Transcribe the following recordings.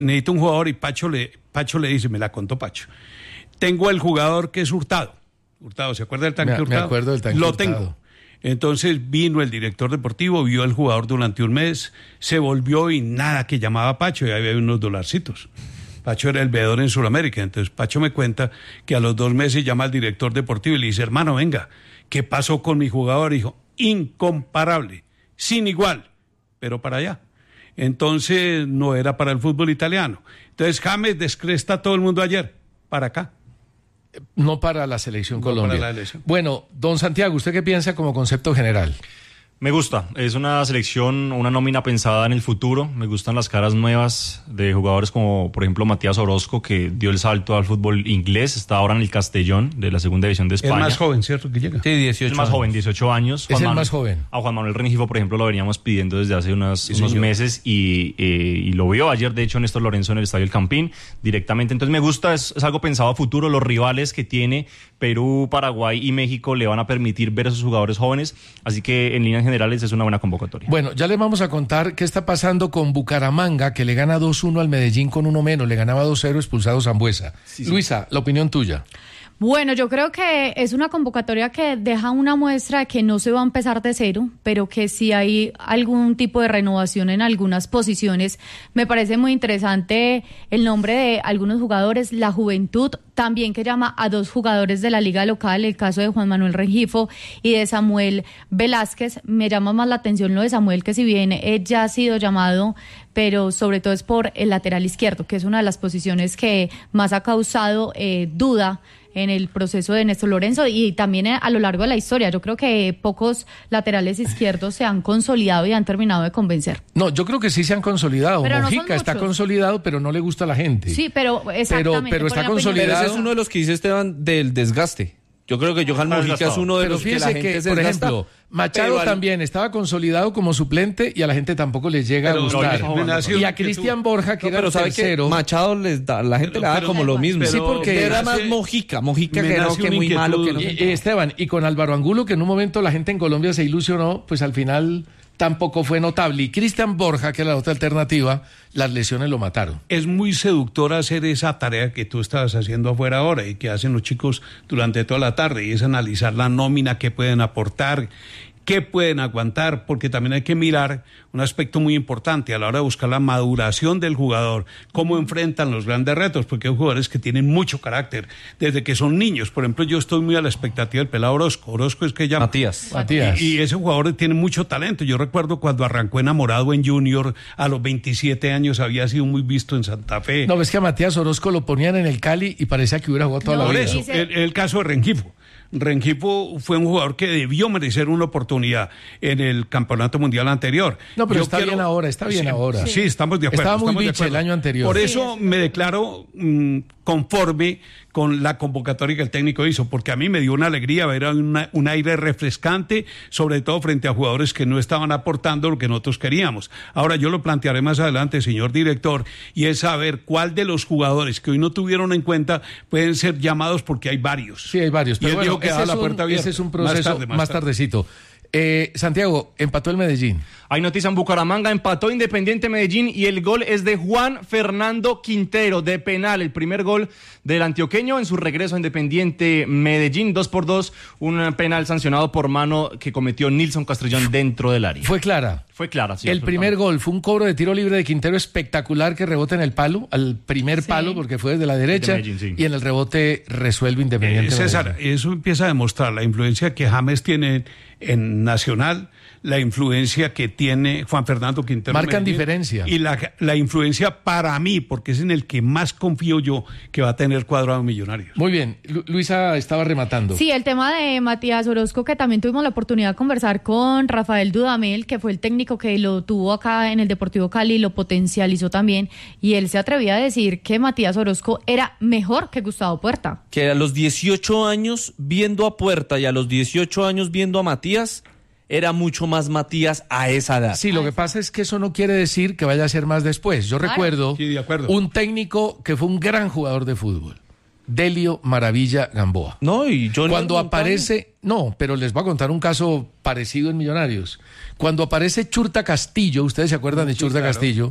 necesito un jugador y Pacho le dice, me la contó Pacho, tengo el jugador que es Hurtado, ¿se acuerda del tanque Hurtado? Me acuerdo del tanque Lo Hurtado. tengo. Entonces vino el director deportivo, vio al jugador durante un mes, se volvió y nada que llamaba a Pacho, y había unos dolarcitos. Pacho era el veedor en Sudamérica, entonces Pacho me cuenta que a los 2 meses llama al director deportivo y le dice, hermano, venga, ¿qué pasó con mi jugador? Y dijo, incomparable, sin igual, pero para allá. Entonces no era para el fútbol italiano. Entonces James descresta a todo el mundo ayer, para acá. No para la selección Colombia. Para la elección. Bueno, don Santiago, ¿usted qué piensa como concepto general? Me gusta, es una selección, una nómina pensada en el futuro. Me gustan las caras nuevas de jugadores como, por ejemplo, Matías Orozco, que dio el salto al fútbol inglés, está ahora en el Castellón de la segunda división de España. El más joven, ¿cierto? Que llega. Sí, 18 El más joven, 18 años. Es el más joven. A Juan Manuel Rengifo, por ejemplo, lo veníamos pidiendo desde hace unos meses y lo vio ayer, de hecho, Néstor Lorenzo en el Estadio El Campín directamente. Entonces me gusta, es algo pensado a futuro. Los rivales que tiene Perú, Paraguay y México le van a permitir ver a esos jugadores jóvenes, así que en líneas generales es una buena convocatoria. Bueno, ya les vamos a contar qué está pasando con Bucaramanga, que le gana 2-1 al Medellín con uno menos, le ganaba 2-0 expulsado Sambueza. Sí. Luisa, la opinión tuya. Bueno, yo creo que es una convocatoria que deja una muestra de que no se va a empezar de cero, pero que sí hay algún tipo de renovación en algunas posiciones. Me parece muy interesante el nombre de algunos jugadores, la juventud, también que llama a 2 jugadores de la liga local, el caso de Juan Manuel Rengifo y de Samuel Velázquez. Me llama más la atención lo de Samuel, que si bien ya ha sido llamado, pero sobre todo es por el lateral izquierdo, que es una de las posiciones que más ha causado duda en el proceso de Néstor Lorenzo y también a lo largo de la historia. Yo creo que pocos laterales izquierdos se han consolidado y han terminado de convencer. No, yo creo que sí se han consolidado. Pero Mojica no está consolidado, pero no le gusta a la gente. Sí, pero exactamente. Pero está consolidado. Pero ese es uno de los que dice Esteban del desgaste. Yo creo que Johan Mojica es uno de los que la gente se por desgasta. ejemplo, Machado también estaba consolidado como suplente y a la gente tampoco les llega a gustar. Y a Cristian Borja, que era el tercero. Machado la gente le da como lo mismo. Sí, porque era más Mojica que no, que muy malo. Que no. Esteban, y con Álvaro Angulo, que en un momento la gente en Colombia se ilusionó, pues al final tampoco fue notable. Y Cristian Borja, que era la otra alternativa, las lesiones lo mataron. Es muy seductor hacer esa tarea que tú estabas haciendo afuera ahora y que hacen los chicos durante toda la tarde, y es analizar la nómina, qué pueden aportar, qué pueden aguantar, porque también hay que mirar un aspecto muy importante a la hora de buscar la maduración del jugador, cómo enfrentan los grandes retos, porque hay jugadores que tienen mucho carácter desde que son niños. Por ejemplo, yo estoy muy a la expectativa del pelado Orozco. Orozco es que ya... Matías. Y ese jugador tiene mucho talento. Yo recuerdo cuando arrancó enamorado en Junior, a los 27 años había sido muy visto en Santa Fe. No, ves que a Matías Orozco lo ponían en el Cali y parecía que hubiera jugado toda la vida. Por eso, el caso de Rengifo. Rengifo fue un jugador que debió merecer una oportunidad en el campeonato mundial anterior. No, pero está bien ahora. Sí, estamos de acuerdo. Estaba muy biche el año anterior. Por eso me declaro conforme con la convocatoria que el técnico hizo, porque a mí me dio una alegría ver un aire refrescante, sobre todo frente a jugadores que no estaban aportando lo que nosotros queríamos. Ahora yo lo plantearé más adelante, señor director, y es saber cuál de los jugadores que hoy no tuvieron en cuenta pueden ser llamados, porque hay varios. Sí, hay varios, pero bueno, ese es un proceso más tardecito. Santiago, empató el Medellín. Hay noticia en Bucaramanga, empató Independiente Medellín y el gol es de Juan Fernando Quintero de penal, el primer gol del antioqueño en su regreso a Independiente Medellín, 2-2, un penal sancionado por mano que cometió Nilson Castrillón dentro del área. Fue clara, sí. El primer gol fue un cobro de tiro libre de Quintero espectacular que rebota en el palo, al primer palo, porque fue desde la derecha, Medellín, sí. Y en el rebote resuelve Independiente César, Medellín. Eso empieza a demostrar la influencia que James tiene en Nacional, la influencia que tiene Juan Fernando Quintero. Marcan diferencia. Y la influencia para mí, porque es en el que más confío yo que va a tener cuadrado Millonarios. Muy bien, Luisa estaba rematando. Sí, el tema de Matías Orozco, que también tuvimos la oportunidad de conversar con Rafael Dudamel, que fue el técnico que lo tuvo acá en el Deportivo Cali, lo potencializó también, y él se atrevía a decir que Matías Orozco era mejor que Gustavo Puerta. Que a los 18 años viendo a Puerta y a los 18 años viendo a Matías, era mucho más Matías a esa edad. Sí, lo que pasa es que eso no quiere decir que vaya a ser más después. Yo recuerdo un técnico que fue un gran jugador de fútbol, Delio Maravilla Gamboa. No, y yo cuando aparece, no, pero les voy a contar un caso parecido en Millonarios. Cuando aparece Churta Castillo, ustedes se acuerdan de Churta Castillo,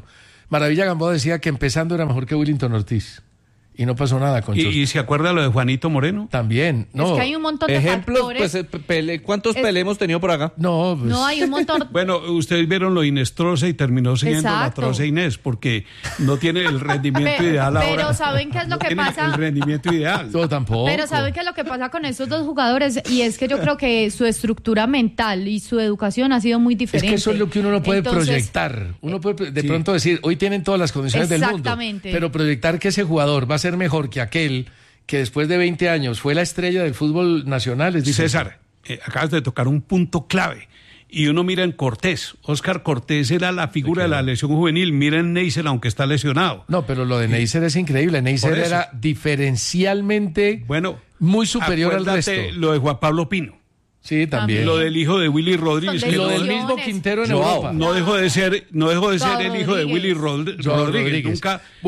Maravilla Gamboa decía que empezando era mejor que Willington Ortiz. Y no pasó nada con ¿Y se acuerda lo de Juanito Moreno? También, no. Es que hay un montón de factores. Pues, ¿cuántos Pelé hemos tenido por acá? No, pues... No, hay un montón. Bueno, ustedes vieron lo Inestrosa y terminó siendo la Troza Inés, porque no tiene el rendimiento ideal ahora. Pero ¿saben qué es lo que pasa? El rendimiento ideal. No, tampoco. Pero ¿saben qué es lo que pasa con estos dos jugadores? Y es que yo creo que su estructura mental y su educación ha sido muy diferente. Es que eso es lo que uno no puede proyectar. Uno puede de pronto decir, hoy tienen todas las condiciones del mundo. Pero proyectar que ese jugador va a ser mejor que aquel que después de 20 años fue la estrella del fútbol nacional. Es difícil. César, acabas de tocar un punto clave. Y uno mira en Cortés. Óscar Cortés era la figura de la lesión juvenil. Mira en Neisser, aunque está lesionado. No, pero lo de Neisser es increíble. Neisser era diferencialmente muy superior al resto. Lo de Juan Pablo Pino. Sí, también. Lo del hijo de Willy Rodríguez. Y lo del mismo Quintero en Europa. No dejó de ser el hijo de Willy Rodríguez.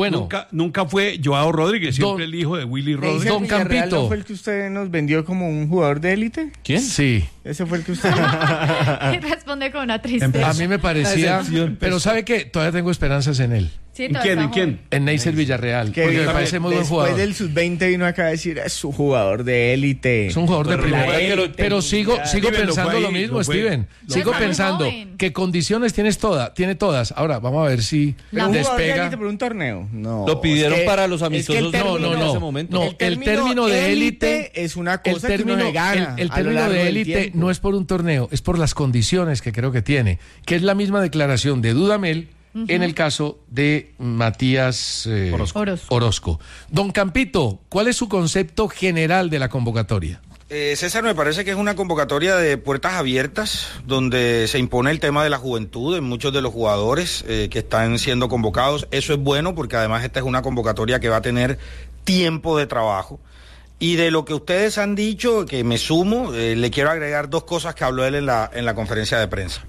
Nunca fue Joao Rodríguez, siempre el hijo de Willy Rodríguez. Don Campito. ¿No fue el que usted nos vendió como un jugador de élite? ¿Quién? Sí. Ese fue el que usted... Responde con una tristeza. A mí me parecía... Pero ¿sabe qué? Todavía tengo esperanzas en él. Sí, ¿En quién? En Neisser Villarreal. Porque me parece muy buen jugador. Después del sub-20 vino acá a decir, es un jugador de élite. Es un jugador de primera. Pero sigo pensando lo mismo, Steven. Sigo pensando que condiciones tiene todas. Ahora, vamos a ver si despega. ¿Por un torneo? No. Lo pidieron para los amistosos. No. En ese momento. No, el término de élite es una cosa que uno se gana. El término de élite no es por un torneo, es por las condiciones que creo que tiene. Que es la misma declaración de Dudamel en el caso de Matías Orozco. Don Campito, ¿cuál es su concepto general de la convocatoria? César, me parece que es una convocatoria de puertas abiertas, donde se impone el tema de la juventud en muchos de los jugadores que están siendo convocados. Eso es bueno porque además esta es una convocatoria que va a tener tiempo de trabajo. Y de lo que ustedes han dicho, que me sumo, le quiero agregar dos cosas que habló él en la conferencia de prensa.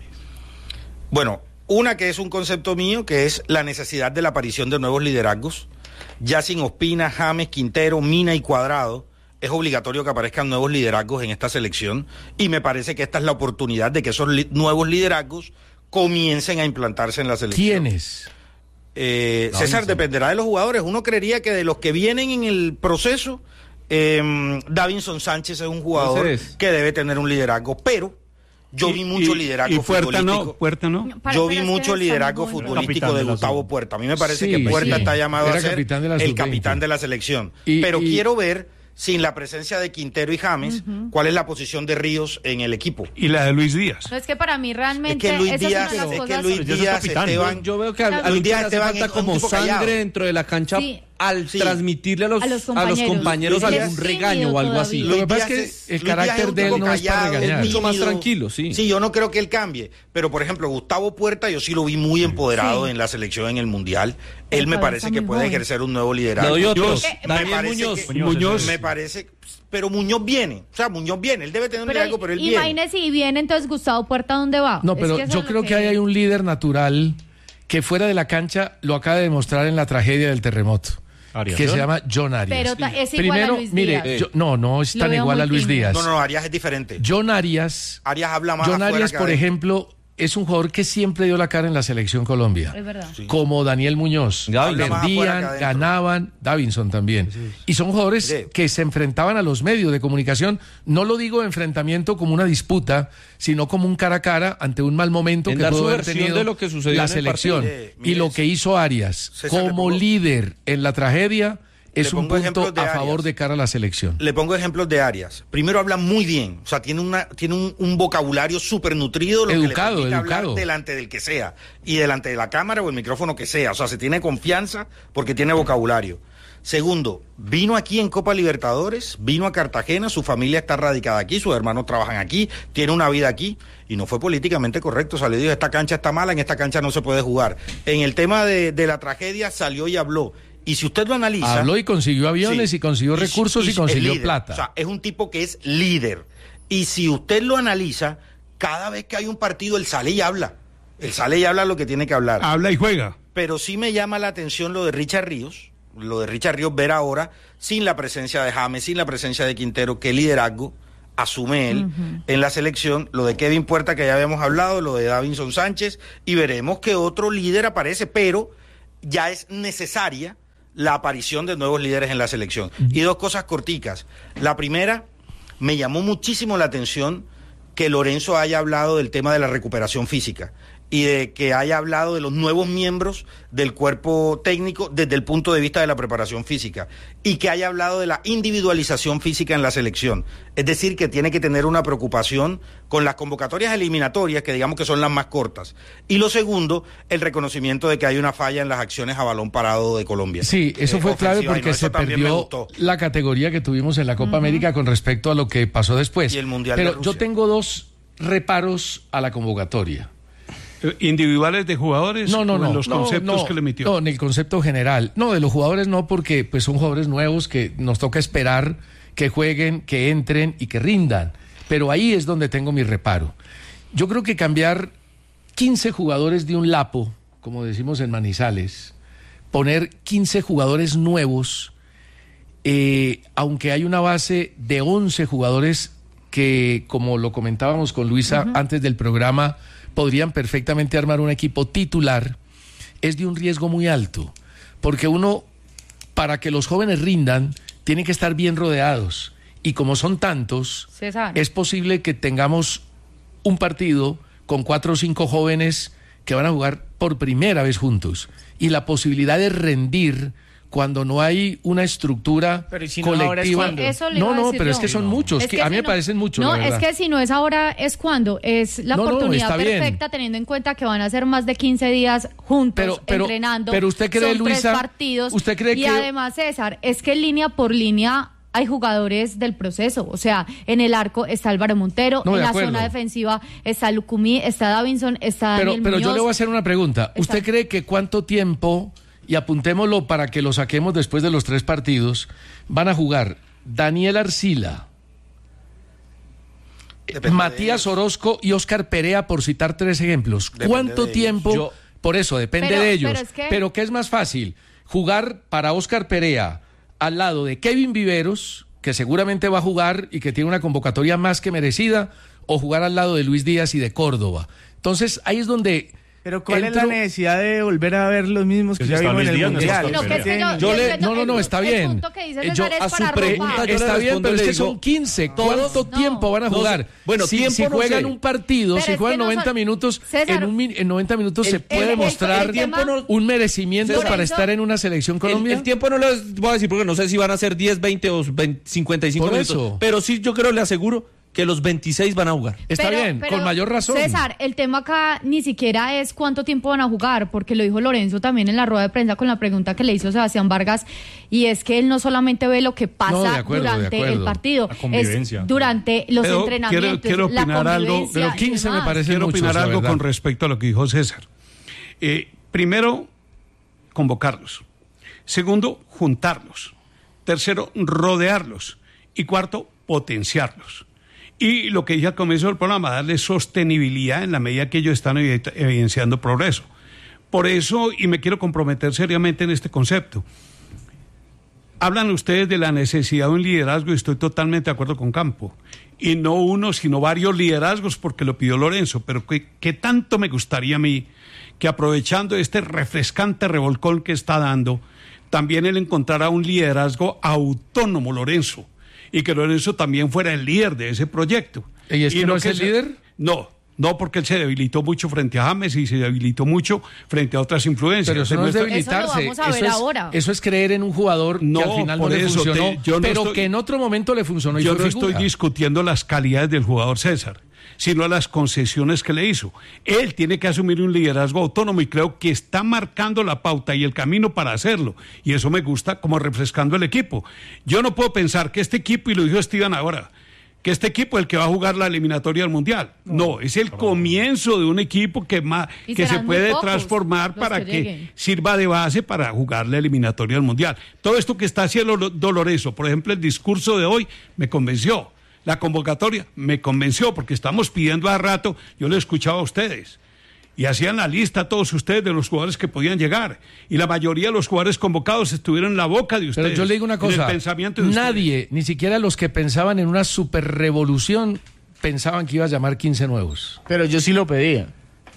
Bueno, una que es un concepto mío, que es la necesidad de la aparición de nuevos liderazgos. Ya sin Ospina, James, Quintero, Mina y Cuadrado, es obligatorio que aparezcan nuevos liderazgos en esta selección y me parece que esta es la oportunidad de que esos nuevos liderazgos comiencen a implantarse en la selección. ¿Quiénes? César, dependerá de los jugadores. Uno creería que de los que vienen en el proceso, Davinson Sánchez es un jugador que debe tener un liderazgo, pero yo vi mucho liderazgo futbolístico. Puerta no. Yo vi mucho liderazgo futbolístico de Gustavo Puerta. A mí me parece que Puerta está llamado a ser el capitán de la selección. Pero quiero ver, sin la presencia de Quintero y James, cuál es la posición de Ríos en el equipo. Y la de Luis Díaz. No, es que para mí realmente Luis Díaz, Esteban, yo veo que a Luis Díaz hace falta como sangre dentro de la cancha. Al transmitirle a los compañeros algún regaño o algo así. Lo que pasa es que el carácter de él no es para regañar. Es mucho más tranquilo, sí. Sí, yo no creo que él cambie. Pero, por ejemplo, Gustavo Puerta, yo sí lo vi muy empoderado en la selección en el Mundial. Él me parece que puede ejercer un nuevo liderazgo. Muñoz. Me parece... Pero Muñoz viene. O sea, Muñoz viene. Él debe tener un liderazgo, pero él viene. Imagínese si viene, entonces Gustavo Puerta, ¿dónde va? No, pero yo creo que hay un líder natural que fuera de la cancha lo acaba de demostrar en la tragedia del terremoto. Que se llama John Arias. Pero es igual a Luis Díaz. No es tan igual a Luis Díaz. No, Arias es diferente. John Arias habla más. John Arias, por ejemplo, es un jugador que siempre dio la cara en la selección Colombia. Es verdad. Sí. Como Daniel Muñoz. Perdían, ganaban, Davinson también. Sí. Y son jugadores que se enfrentaban a los medios de comunicación. No lo digo enfrentamiento como una disputa, sino como un cara a cara ante un mal momento que pudo haber tenido de lo que sucedió la selección. Y lo que hizo Arias como líder en la tragedia es un punto a favor de cara a la selección. Le pongo ejemplos de Arias. Primero, habla muy bien. O sea, tiene un vocabulario súper nutrido. Educado. Hablar delante del que sea. Y delante de la cámara o el micrófono que sea. O sea, se tiene confianza porque tiene vocabulario. Segundo, vino aquí en Copa Libertadores, vino a Cartagena, su familia está radicada aquí, sus hermanos trabajan aquí, tiene una vida aquí, y no fue políticamente correcto. O sea, le dijo, esta cancha está mala, en esta cancha no se puede jugar. En el tema de la tragedia salió y habló. Y si usted lo analiza... Habló y consiguió aviones, y consiguió recursos, y consiguió plata. O sea, es un tipo que es líder. Y si usted lo analiza, cada vez que hay un partido, él sale y habla. Él sale y habla lo que tiene que hablar. Habla y juega. Pero sí me llama la atención lo de Richard Ríos. Lo de Richard Ríos, ver ahora, sin la presencia de James, sin la presencia de Quintero, qué liderazgo asume él en la selección. Lo de Kevin Puerta, que ya habíamos hablado, lo de Davinson Sánchez, y veremos que otro líder aparece, pero... ya es necesaria la aparición de nuevos líderes en la selección. Y 2 cosas corticas. La primera, me llamó muchísimo la atención que Lorenzo haya hablado del tema de la recuperación física y de que haya hablado de los nuevos miembros del cuerpo técnico desde el punto de vista de la preparación física y que haya hablado de la individualización física en la selección. Es decir, que tiene que tener una preocupación con las convocatorias eliminatorias, que digamos que son las más cortas. Y lo segundo, el reconocimiento de que hay una falla en las acciones a balón parado de Colombia. Sí, eso fue clave porque se perdió la categoría que tuvimos en la Copa América con respecto a lo que pasó después. Y el Mundial Pero de Rusia. yo tengo 2 reparos a la convocatoria. ¿Individuales de jugadores? No, en los conceptos que le emitió. No, en el concepto general. No, de los jugadores no, porque pues son jugadores nuevos que nos toca esperar que jueguen, que entren y que rindan. Pero ahí es donde tengo mi reparo. Yo creo que cambiar 15 jugadores de un lapo, como decimos en Manizales, poner 15 jugadores nuevos, aunque hay una base de 11 jugadores que, como lo comentábamos con Luisa antes del programa, podrían perfectamente armar un equipo titular, es de un riesgo muy alto, porque uno, para que los jóvenes rindan, tiene que estar bien rodeados, y como son tantos, César, es posible que tengamos un partido con 4 o 5 jóvenes que van a jugar por primera vez juntos, y la posibilidad de rendir cuando no hay una estructura colectiva. Pero es que son muchos, a mí me parecen muchos. No, es que si no es ahora, es cuando. Es la oportunidad perfecta, teniendo en cuenta que van a ser más de 15 días juntos, entrenando. Pero usted cree, son Luisa, 3 partidos. ¿Usted cree y además, César, es que línea por línea hay jugadores del proceso. O sea, en el arco está Álvaro Montero, en la zona defensiva está Lucumí, está Davinson, está Daniel Muñoz. Pero yo le voy a hacer una pregunta. ¿Usted cree que cuánto tiempo, y apuntémoslo para que lo saquemos después de los 3 partidos, van a jugar Daniel Arcila, Matías Orozco y Óscar Perea, por citar 3 ejemplos? ¿Cuánto tiempo? Por eso, depende de ellos. Pero ¿qué es más fácil? ¿Jugar para Óscar Perea al lado de Kevin Viveros, que seguramente va a jugar y que tiene una convocatoria más que merecida, o jugar al lado de Luis Díaz y de Córdoba? Entonces, ahí es donde... Pero ¿cuál es la necesidad de volver a ver los mismos que ya vimos en el Mundial? No, está bien. A su pregunta está bien, pero es que son 15. ¿Cuánto tiempo van a jugar? Bueno, si juegan un partido, si juegan 90 minutos, en 90 minutos se puede mostrar un merecimiento para estar en una selección Colombia. El tiempo no les voy a decir porque no sé si van a ser 10, 20 o 55 minutos. Pero sí, yo creo, le aseguro que los 26 van a jugar. Está bien, con mayor razón. César, el tema acá ni siquiera es cuánto tiempo van a jugar, porque lo dijo Lorenzo también en la rueda de prensa con la pregunta que le hizo Sebastián Vargas, y es que él no solamente ve lo que pasa durante el partido, es durante los entrenamientos, quiero opinar algo, pero 15 me parece quiero mucho, opinar algo con respecto a lo que dijo César. Primero, convocarlos. Segundo, juntarlos. Tercero, rodearlos. Y cuarto, potenciarlos. Y lo que dije al comienzo del programa, darle sostenibilidad en la medida que ellos están evidenciando progreso. Por eso, y me quiero comprometer seriamente en este concepto, hablan ustedes de la necesidad de un liderazgo y estoy totalmente de acuerdo con Campo. Y no uno, sino varios liderazgos, porque lo pidió Lorenzo. Pero ¿qué tanto me gustaría a mí que, aprovechando este refrescante revolcón que está dando, también él encontrara un liderazgo autónomo, Lorenzo? Y que Lorenzo también fuera el líder de ese proyecto. ¿Y es que no es el líder? No, porque él se debilitó mucho frente a James y se debilitó mucho frente a otras influencias. Pero eso no es debilitarse. Eso lo vamos a ver ahora. Eso es creer en un jugador que al final no le funcionó, pero que en otro momento le funcionó. Yo no estoy discutiendo las calidades del jugador César, sino las concesiones que le hizo. Él tiene que asumir un liderazgo autónomo y creo que está marcando la pauta y el camino para hacerlo. Y eso me gusta como refrescando el equipo. Yo no puedo pensar que este equipo, y lo dijo Steven ahora, que este equipo es el que va a jugar la eliminatoria del Mundial. No, es el comienzo de un equipo que se puede transformar para que sirva de base para jugar la eliminatoria del Mundial. Todo esto que está haciendo Lorenzo, por ejemplo, el discurso de hoy me convenció. La convocatoria me convenció porque estamos pidiendo a rato, yo lo escuchaba a ustedes, y hacían la lista todos ustedes de los jugadores que podían llegar, y la mayoría de los jugadores convocados estuvieron en la boca de ustedes. Pero yo le digo una cosa, en el pensamiento de nadie, ustedes. Ni siquiera los que pensaban en una superrevolución, pensaban que iba a llamar 15 nuevos. Pero yo sí lo pedía.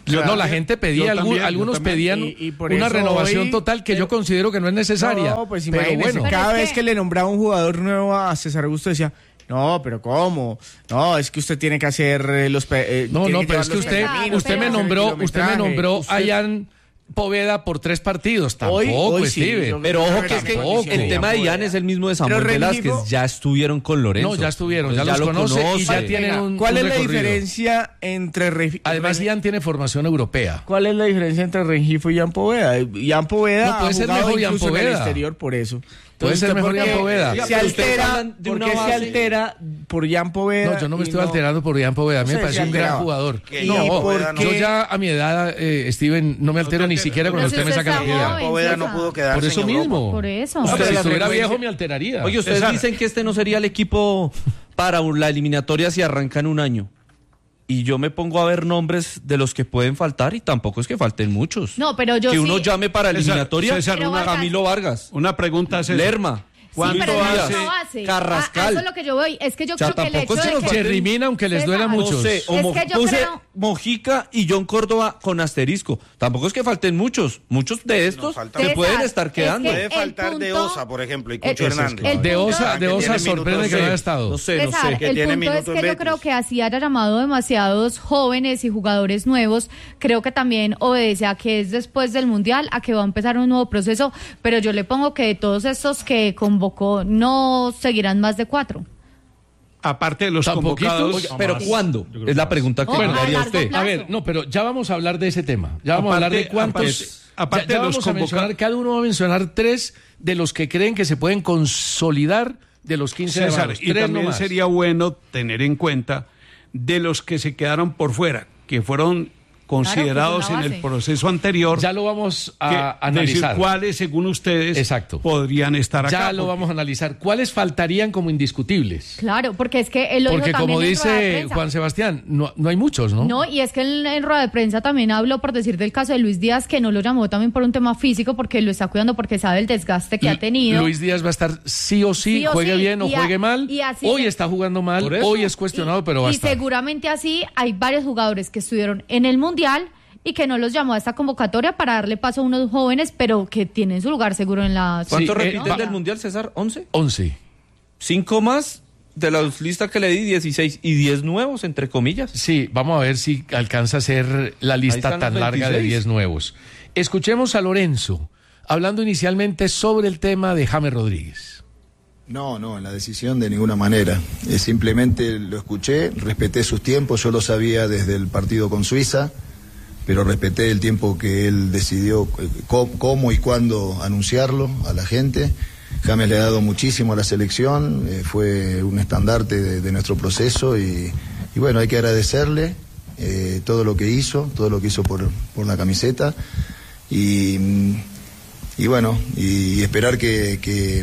No, la gente pedía, algunos pedían una renovación total que yo considero que no es necesaria. No, pues imagínese, cada vez que le nombraba un jugador nuevo a César Augusto decía, no, pero ¿cómo? No, es que usted tiene que hacer los... pero es que usted me nombró a Ian Poveda por 3 partidos. Tampoco, hoy Steven. Sí, pero ojo que es que el tema de Ian es el mismo de Samuel Velázquez. Ya estuvieron con Lorenzo. No, ya estuvieron, ya los conoce y ya tienen un ¿Cuál es la recorrido. diferencia entre... Además, Ian tiene formación europea. ¿Cuál es la diferencia entre Rengifo y Ian Poveda? Ian Poveda no puede ser mejor Ian Poveda en el exterior por eso. Puede ser mejor Ian Poveda. Se altera por Ian Poveda. No, yo no me estoy alterando por Ian Poveda. A mí me parece un gran jugador. Yo ya a mi edad, Steven, no me altero ni siquiera cuando usted me saca la piedra. Poveda no pudo quedarse por eso mismo. Por eso. Si estuviera viejo me alteraría. Oye, ustedes dicen que este no sería el equipo para la eliminatoria si arranca en un año. Y yo me pongo a ver nombres de los que pueden faltar y tampoco es que falten muchos. No, pero yo que uno sí. llame para eliminatoria. César, Camilo Vargas. Una pregunta, César. Lerma. ¿Cuánto hace Carrascal? Eso es lo que yo voy. Es que yo creo que el hecho tampoco de que... Cherrimina, aunque les duela a muchos. No sé, Es que yo puse creo- Mojica y John Córdoba con asterisco. Tampoco es que falten muchos. Muchos de estos falta- se César, pueden estar es que- quedando. Puede faltar el de punto- Osa, por ejemplo, y el- Cucho Hernández. el De punto- Osa tiene sorprende minutos, que no haya sí. estado. No sé. César, que el tiene punto es minutos que yo Betis. creo que así haya llamado demasiados jóvenes y jugadores nuevos, creo que también obedece a que es después del Mundial, a que va a empezar un nuevo proceso, pero yo le pongo que de todos estos que convocó no seguirán más de 4. Aparte de los ¿Tan convocados. poquitos? Pero ¿cuándo? Es la pregunta que Bueno, le haría a a usted. largo A ver, no, pero ya vamos a hablar de ese tema. Ya vamos a hablar de cuántos. aparte ya de los vamos a mencionar, cada uno va a mencionar 3 de los que creen que se pueden consolidar de los 15 de César, manos. y 3 también nomás. sería bueno tener en cuenta de los que se quedaron por fuera, que fueron considerados que es una en el base. proceso anterior. Ya lo vamos a que analizar. decir cuáles, según ustedes, Exacto. podrían estar acá. Ya lo porque- vamos a analizar. ¿Cuáles faltarían como indiscutibles? Claro, porque es que él lo Porque dijo también como en rueda de dice prensa. Juan Sebastián, no hay muchos, ¿no? No, y es que en rueda de prensa también habló, por decir del caso de Luis Díaz, que no lo llamó también por un tema físico, porque lo está cuidando, porque sabe el desgaste que ha tenido. Luis Díaz va a estar sí o sí, Sí o juegue sí, bien o y juegue mal. y así Hoy se- está jugando mal, Por eso. hoy es cuestionado, pero va a Y estar. seguramente así hay varios jugadores que estuvieron en el Mundial y que no los llamó a esta convocatoria para darle paso a unos jóvenes, pero que tienen su lugar seguro en la... ¿Cuántos Sí, repiten va- del Mundial, César? ¿11? 11. 5 más de la lista que le di, 16 y 10 nuevos, entre comillas. Sí, vamos a ver si alcanza a ser la Ahí lista están tan los larga de 26. 10 nuevos. Escuchemos a Lorenzo, hablando inicialmente sobre el tema de James Rodríguez. No, en la decisión de ninguna manera. Simplemente lo escuché, respeté sus tiempos, yo lo sabía desde el partido con Suiza, pero respeté el tiempo que él decidió cómo y cuándo anunciarlo a la gente. James le ha dado muchísimo a la selección, fue un estandarte de nuestro proceso y bueno, hay que agradecerle todo lo que hizo por la camiseta y bueno, y esperar que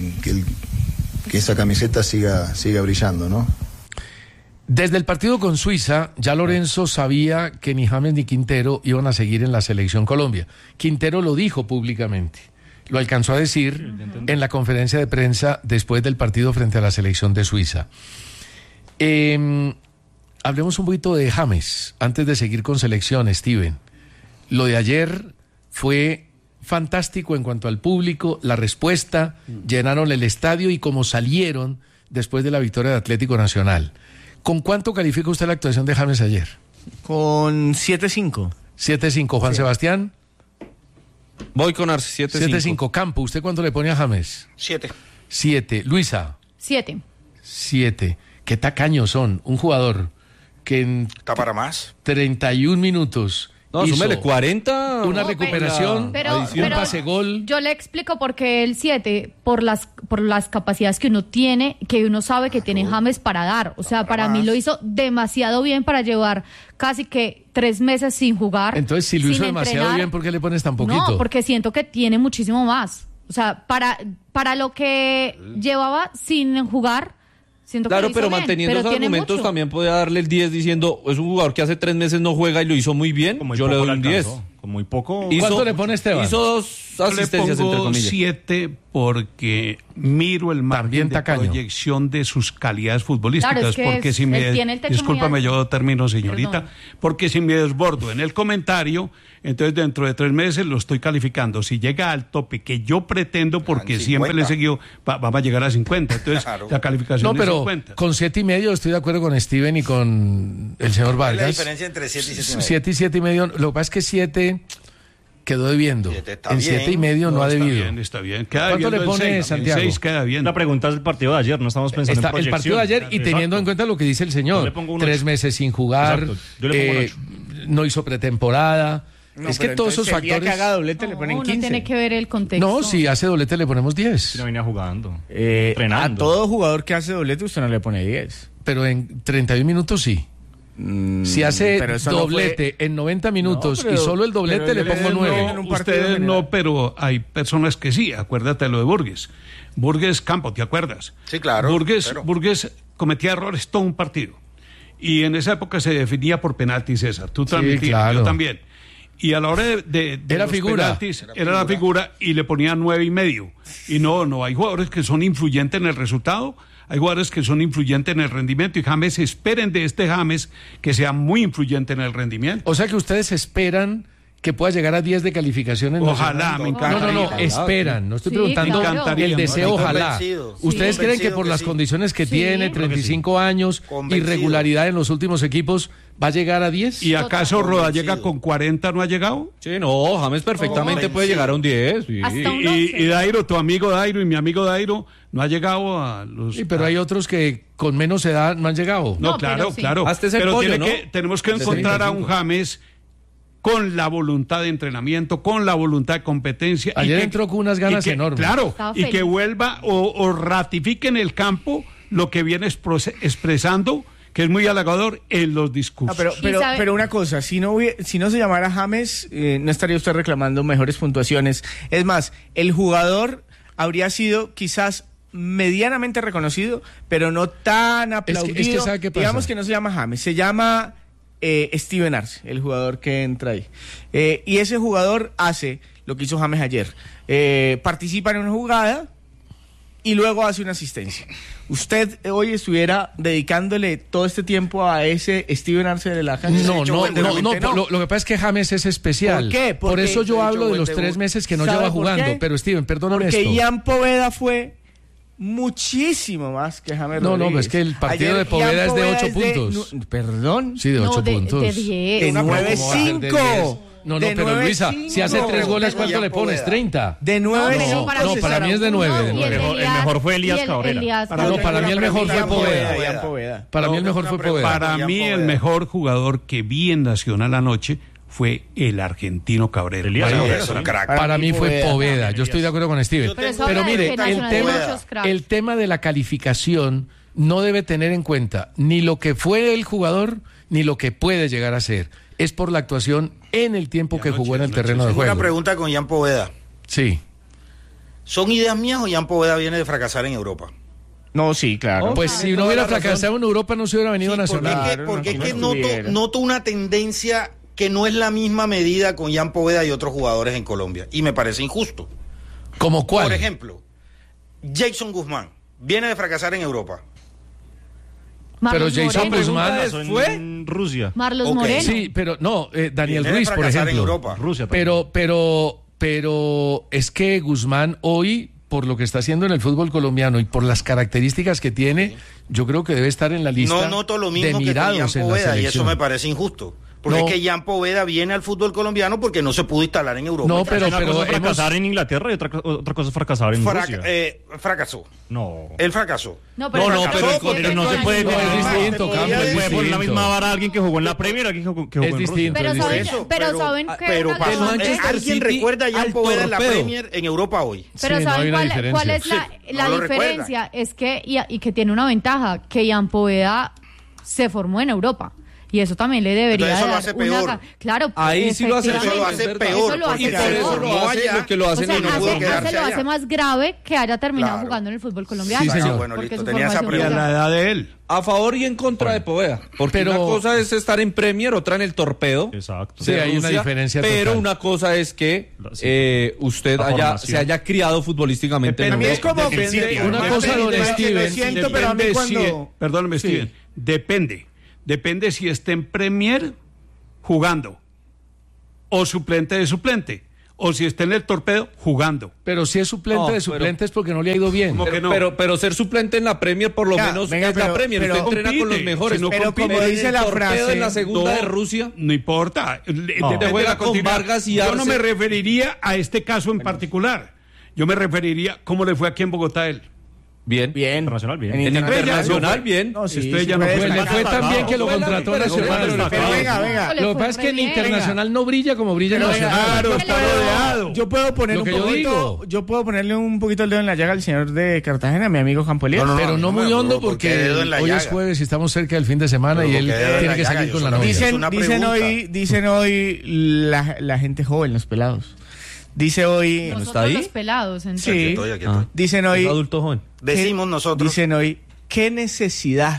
esa camiseta siga brillando, ¿no? Desde el partido con Suiza, ya Lorenzo sabía que ni James ni Quintero iban a seguir en la selección Colombia. Quintero lo dijo públicamente. Lo alcanzó a decir en la conferencia de prensa después del partido frente a la selección de Suiza. Hablemos un poquito de James antes de seguir con selección, Steven. Lo de ayer fue fantástico en cuanto al público, la respuesta, llenaron el estadio y como salieron después de la victoria de Atlético Nacional. ¿Con cuánto califica usted la actuación de James ayer? Con 7-5. 7-5. Juan Sebastián. Voy con Arce, 7-5. 7-5. Campo, ¿usted cuánto le pone a James? 7. 7. Luisa. 7. 7. Qué tacaños son. Un jugador que en Está para más. 31 minutos No, hizo súmele 40. una No, recuperación, un pase gol. Yo le explico por qué el 7, por las capacidades que uno tiene, que uno sabe que tiene James para dar. O sea, para mí lo hizo demasiado bien para llevar casi que 3 meses sin jugar. Entonces, si lo hizo sin demasiado entrenar. bien, ¿por qué le pones tan poquito? No, porque siento que tiene muchísimo más. O sea, para lo que llevaba sin jugar, siento que Claro, lo hizo pero bien, manteniendo pero esos tiene argumentos mucho. también puede darle el 10 diciendo, es un jugador que hace 3 meses no juega y lo hizo muy bien. Con muy Yo le poco doy un le 10. alcanzó. Con muy poco. ¿Cuánto le pone Esteban? Hizo asistencias, le entre pongo comillas. 7 porque miro el margen de proyección de sus calidades futbolísticas. Claro, es que porque si me, discúlpame, yo termino, señorita. Perdón. Porque si me desbordo en el comentario, entonces dentro de 3 meses lo estoy calificando. Si llega al tope que yo pretendo, porque siempre le he seguido, vamos a llegar a 50. Entonces la calificación es 50. No, pero con 7.5 estoy de acuerdo con Steven y con el señor Vargas. ¿Cuál es la diferencia entre 7 y 7.5? 7 y 7.5. Lo que pasa es que 7 quedó debiendo. En 7.5 no ha debido. Está bien. ¿Cuánto le pone Santiago? 6 queda bien. La pregunta es el partido de ayer, no estamos pensando en proyección. El partido de ayer y teniendo en cuenta lo que dice el señor. 3 meses sin jugar, no hizo pretemporada. No, es que todos esos factores. Que haga doblete le ponen 15. No tiene que ver el contexto. No, si hace doblete le ponemos 10. Si no venía jugando. Entrenando. A todo jugador que hace doblete usted no le pone 10. Pero en 31 minutos sí. Si hace doblete en 90 minutos y solo el doblete le pongo 9. Ustedes no, pero hay personas que sí. Acuérdate lo de Burgues. Burgues Campos, ¿te acuerdas? Sí, claro. Burgues cometía errores todo un partido. Y en esa época se definía por penaltis, César. Tú también, yo también. Y a la hora de era los figura. penaltis, era la figura y le ponían 9.5. Y no, hay jugadores que son influyentes en el resultado, hay jugadores que son influyentes en el rendimiento, y James, esperen de este James que sea muy influyente en el rendimiento. O sea que ustedes esperan que pueda llegar a 10 de calificación en Ojalá, me encanta. No, esperan, no estoy preguntando el deseo, ojalá. ¿Ustedes creen que por las condiciones que tiene, 35 años, irregularidad en los últimos equipos, va a llegar a 10? ¿Y acaso Rodallega con 40 no ha llegado? Sí, no, James perfectamente puede llegar a un 10. Sí. Y Dairo, tu amigo Dairo y mi amigo Dairo, no ha llegado a los... Sí, pero hay otros que con menos edad no han llegado. No, claro. Hasta ese pero pollo, tenemos que encontrar a un James con la voluntad de entrenamiento, con la voluntad de competencia. Ayer entró con unas ganas enormes. Claro, y que vuelva o ratifique en el campo lo que viene expresando, que es muy halagador en los discursos. Pero una cosa, si no se llamara James, no estaría usted reclamando mejores puntuaciones. Es más, el jugador habría sido quizás medianamente reconocido, pero no tan aplaudido. Es que ¿sabe qué pasa? Digamos que no se llama James, se llama Steven Arce, el jugador que entra ahí. Y ese jugador hace lo que hizo James ayer. Participa en una jugada y luego hace una asistencia. ¿Usted hoy estuviera dedicándole todo este tiempo a ese Steven Arce de la cancha? No. Lo que pasa es que James es especial. ¿Por qué? Por eso yo hablo de los 3 meses que no lleva jugando. Pero Steven, perdóname esto. Porque Ian Poveda fue muchísimo más que James Rodríguez. No, es que el partido de Poveda es de 8 puntos. ¿Perdón? Sí, de 8 puntos. De 10. De 9-5. No, pero Luisa, si hace 3 goles, ¿cuánto le pones? 30. De 9-5. No, para mí es de 9. El mejor fue Elías Cabrera. Para mí el mejor fue Poveda. Para mí el mejor fue Poveda. Para mí el mejor jugador que vi en Nacional anoche fue el argentino Cabrera. Para mí fue Poveda. Yo estoy de acuerdo con Steven. Pero mire, el tema de la calificación no debe tener en cuenta ni lo que fue el jugador ni lo que puede llegar a ser. Es por la actuación en el tiempo que jugó en el terreno de juego. Una pregunta con Ian Poveda. Sí. ¿Son ideas mías o Ian Poveda viene de fracasar en Europa? No, sí, claro. Pues si no hubiera fracasado en Europa no se hubiera venido a Nacional. Porque es que noto una tendencia que no es la misma medida con Ian Poveda y otros jugadores en Colombia. Y me parece injusto. ¿Cómo cuál? Por ejemplo, Jason Guzmán viene de fracasar en Europa. Pero Jason Guzmán fue en Rusia. Marlos Moreno. Sí, pero no, Daniel Ruiz, por ejemplo. Rusia pero es que Guzmán hoy, por lo que está haciendo en el fútbol colombiano y por las características que tiene, yo creo que debe estar en la lista no noto lo mismo de que con mirados Ian en la Poveda, y selección. eso me parece injusto. Porque es que Ian Poveda viene al fútbol colombiano porque no se pudo instalar en Europa. No, pero una cosa es fracasar en Inglaterra y otra cosa es fracasar en Rusia. Fracasó. No. Él fracasó. Pero no se puede poner la misma vara a alguien que jugó en la Premier, alguien que jugó en distinto. Pero saben que ¿alguien recuerda a Ian Poveda en la Premier en Europa hoy? Pero ¿saben cuál es la diferencia? Es que, y que tiene una ventaja, que Ian Poveda se formó en Europa. Y eso también le debería Entonces eso lo dar hace peor. Claro, Ahí sí lo hace, Eso lo hace peor. Eso lo hace porque peor. eso lo hace lo que lo hacen o sea, y no pudo quedarse lo hace allá. más grave que haya terminado Claro. jugando en el fútbol colombiano. Sí, señor. Bueno, Porque listo, su tenía esa formación Y a pregunta. la edad de él. A favor y en contra de Poveda. Porque Pero- una cosa es estar en Premier, otra en el Torpedo. Exacto. Sí, de hay una Rusia, diferencia Pero total. una cosa es que usted La formación. se haya criado futbolísticamente. A mí es como Una cosa, don Steven, lo siento, pero a mí cuando Perdóneme, Sí. Steven. Depende si está en Premier jugando, o suplente de suplente, o si está en el Torpedo jugando. pero si es suplente No, de pero- suplentes porque no le ha ido bien. ¿Cómo que no? Pero ser suplente en la Premier por lo Ya, menos venga, es la pero- Premier. pero Usted entrena con los compite, mejores. si no Pero compite, como en dice el la Torpedo, frase, en la segunda no, de Rusia. No importa. Usted juega con Vargas y Yo Arce. no me referiría a este caso en particular. Yo me referiría cómo le fue aquí en Bogotá a él. Bien. Internacional, bien. En Internacional, bien. No, sí, Usted sí ya no puede fue. Pues le destacar. fue tan bien que lo Fue la contrató superación, Nacional. Pero venga. Lo que pasa es que en Internacional no brilla como brilla en Pero venga, Nacional. Claro, está rodeado. Yo puedo poner Lo un que yo poquito, digo. yo puedo ponerle un poquito el dedo en la llaga al señor de Cartagena, mi amigo Campo Elías. Pero no muy hondo porque dedo en la hoy es llaga. jueves y estamos cerca del fin de semana Pero y él porque dedo en tiene la que llaga, salir yo con la solamente- novia. Es una Dicen hoy la gente joven, los pelados. Dice hoy, ¿No Nosotros está ahí? los pelados, entonces. sí, Aquí estoy. dicen Es hoy, adulto joven. Decimos nosotros. dicen hoy, qué necesidad.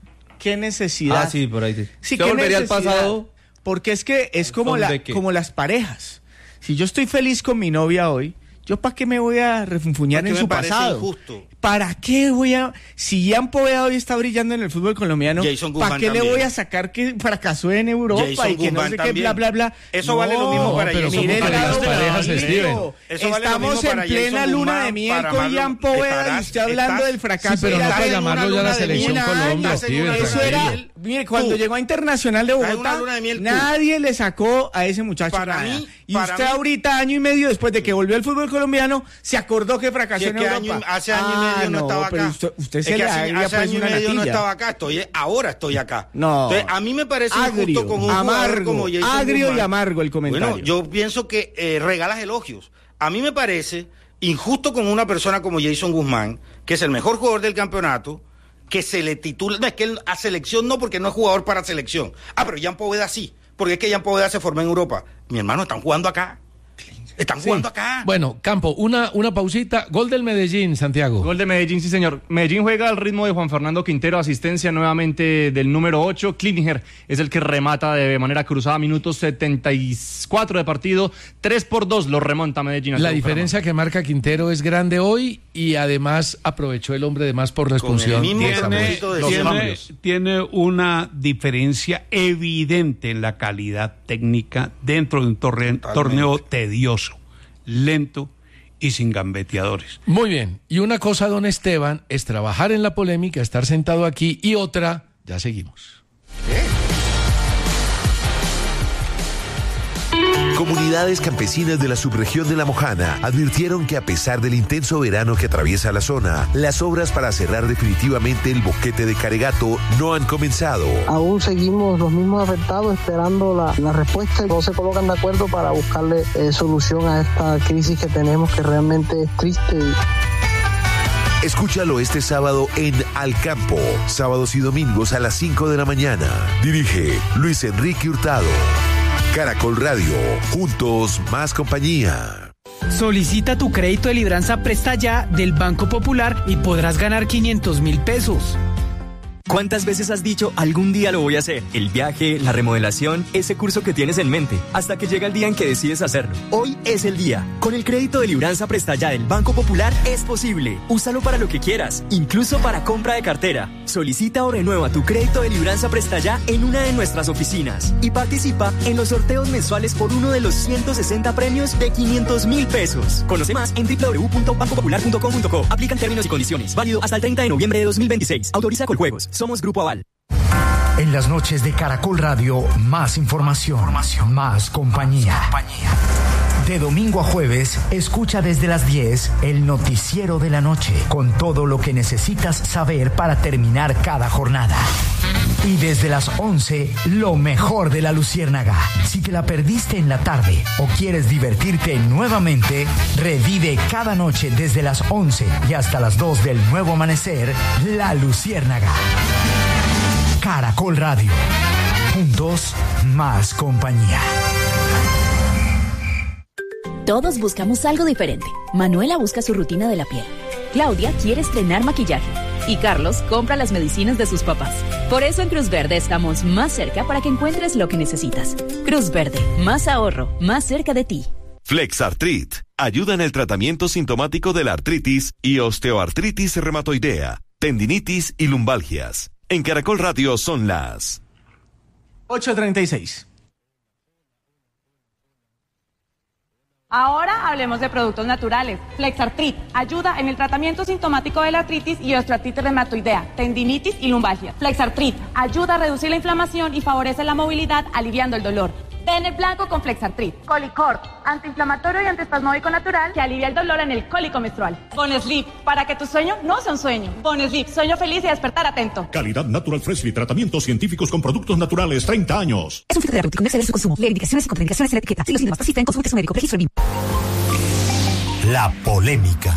Ah, sí, por ahí. Sí, ¿Usted qué volvería al necesidad. pasado? Porque es que es como, ¿Son de qué? como las parejas. Si yo estoy feliz con mi novia hoy, ¿yo para qué me voy a refunfuñar Porque en me su parece pasado? injusto. ¿Para qué voy a...? Si Jan Poveda hoy está brillando en el fútbol colombiano, Jason ¿para Guzmán qué le también. voy a sacar que fracasó en Europa Jason y que no Guzmán sé qué, también. bla, bla, bla? Eso vale lo mismo para pero Jason mire como el para lado las parejas, bonito. Steven. Eso vale lo Estamos mismo para en plena Jason luna de Guzmán, miel para con Marlon. Jan Poveda y Estarás- usted hablando estás- del fracaso. Sí, pero de no la para red. llamarlo ya la luna de selección miel, Colombia, estás en Steven, una luna Eso de era, miel. mire, cuando Tú. llegó a Internacional de Estás en Bogotá, una luna de miel, tú. nadie le sacó a ese muchacho Para nada. mí- Y para usted mí- ahorita, año y medio después de que volvió al fútbol colombiano, se acordó que fracasó Si es en que Europa. hace año y medio no estaba pero acá. usted Es se que le hace haría año pues y una medio no natilla. estaba acá, ahora estoy acá. No. Entonces, a mí me parece Agrio, injusto con un jugador amargo, como Jason agrio y Guzmán. amargo el comentario. Bueno, yo pienso que regalas elogios. A mí me parece injusto con una persona como Jason Guzmán, que es el mejor jugador del campeonato, que se le titula, no, es que él a selección no, porque no es jugador para selección. Pero Jan Poveda sí, porque es que Jan Poveda se formó en Europa. Mi hermano, están jugando acá. Están jugando acá. Bueno, Campo, una pausita. Gol del Medellín, Santiago. Gol de Medellín, sí señor. Medellín juega al ritmo de Juan Fernando Quintero, asistencia nuevamente del número 8. Klinger es el que remata de manera cruzada, minutos 74 de partido, 3-2 lo remonta Medellín. La diferencia que marca Quintero es grande hoy y además aprovechó el hombre de más por la expulsión. mismo de Samuel. propósito de Los Tiene, cambios. tiene una diferencia evidente en la calidad técnica dentro de un torneo tedioso, lento y sin gambeteadores. Muy bien. Y una cosa, don Esteban, es trabajar en la polémica, estar sentado aquí, y otra, ya seguimos. Comunidades campesinas de la subregión de La Mojana advirtieron que a pesar del intenso verano que atraviesa la zona, las obras para cerrar definitivamente el boquete de Caregato no han comenzado. Aún seguimos los mismos afectados esperando la respuesta y no se colocan de acuerdo para buscarle solución a esta crisis que tenemos, que realmente es triste. Escúchalo este sábado en Al Campo, sábados y domingos a las 5 de la mañana. Dirige Luis Enrique Hurtado. Caracol Radio, juntos más compañía. Solicita tu crédito de libranza Presta Ya del Banco Popular y podrás ganar 500.000 pesos. ¿Cuántas veces has dicho algún día lo voy a hacer? El viaje, la remodelación, ese curso que tienes en mente, hasta que llega el día en que decides hacerlo. Hoy es el día. Con el crédito de libranza Presta Ya del Banco Popular es posible. Úsalo para lo que quieras, incluso para compra de cartera. Solicita o renueva tu crédito de libranza Presta Ya en una de nuestras oficinas y participa en los sorteos mensuales por uno de los 160 premios de 500.000 pesos. Conoce más en www.bancopopular.com.co. Aplican términos y condiciones. Válido hasta el 30 de noviembre de 2026. Autoriza Coljuegos. Somos Grupo Aval. En las noches de Caracol Radio, más información, más compañía. De domingo a jueves, escucha desde las 10 el noticiero de la noche, con todo lo que necesitas saber para terminar cada jornada. Y desde las 11, lo mejor de la Luciérnaga. Si te la perdiste en la tarde o quieres divertirte nuevamente, revive cada noche desde las 11 y hasta las 2 del nuevo amanecer, la Luciérnaga. Caracol Radio, Juntos, más compañía. Todos buscamos algo diferente. Manuela busca su rutina de la piel. Claudia quiere estrenar maquillaje. Y Carlos compra las medicinas de sus papás. Por eso en Cruz Verde estamos más cerca para que encuentres lo que necesitas. Cruz Verde, más ahorro, más cerca de ti. Flexartrit ayuda en el tratamiento sintomático de la artritis y osteoartritis reumatoidea, tendinitis y lumbalgias. En Caracol Radio son las 8:36. Ahora hablemos de productos naturales. Flexartrit ayuda en el tratamiento sintomático de la artritis y osteoartritis reumatoidea, tendinitis y lumbalgia. Flexartrit ayuda a reducir la inflamación y favorece la movilidad, aliviando el dolor. Den el blanco con Flexartrit. Colicort, antiinflamatorio y antiespasmódico natural que alivia el dolor en el cólico menstrual. Bonesleep, para que tu sueño no sea un sueño. Bonesleep, sueño feliz y despertar atento. Calidad Natural Freshly, tratamientos científicos con productos naturales, 30 años. Es un filtro terapéutico, no exceder su consumo. Leer indicaciones y contraindicaciones en la etiqueta. Si los síntomas persisten, consulte a su médico. Registro BIM. La polémica.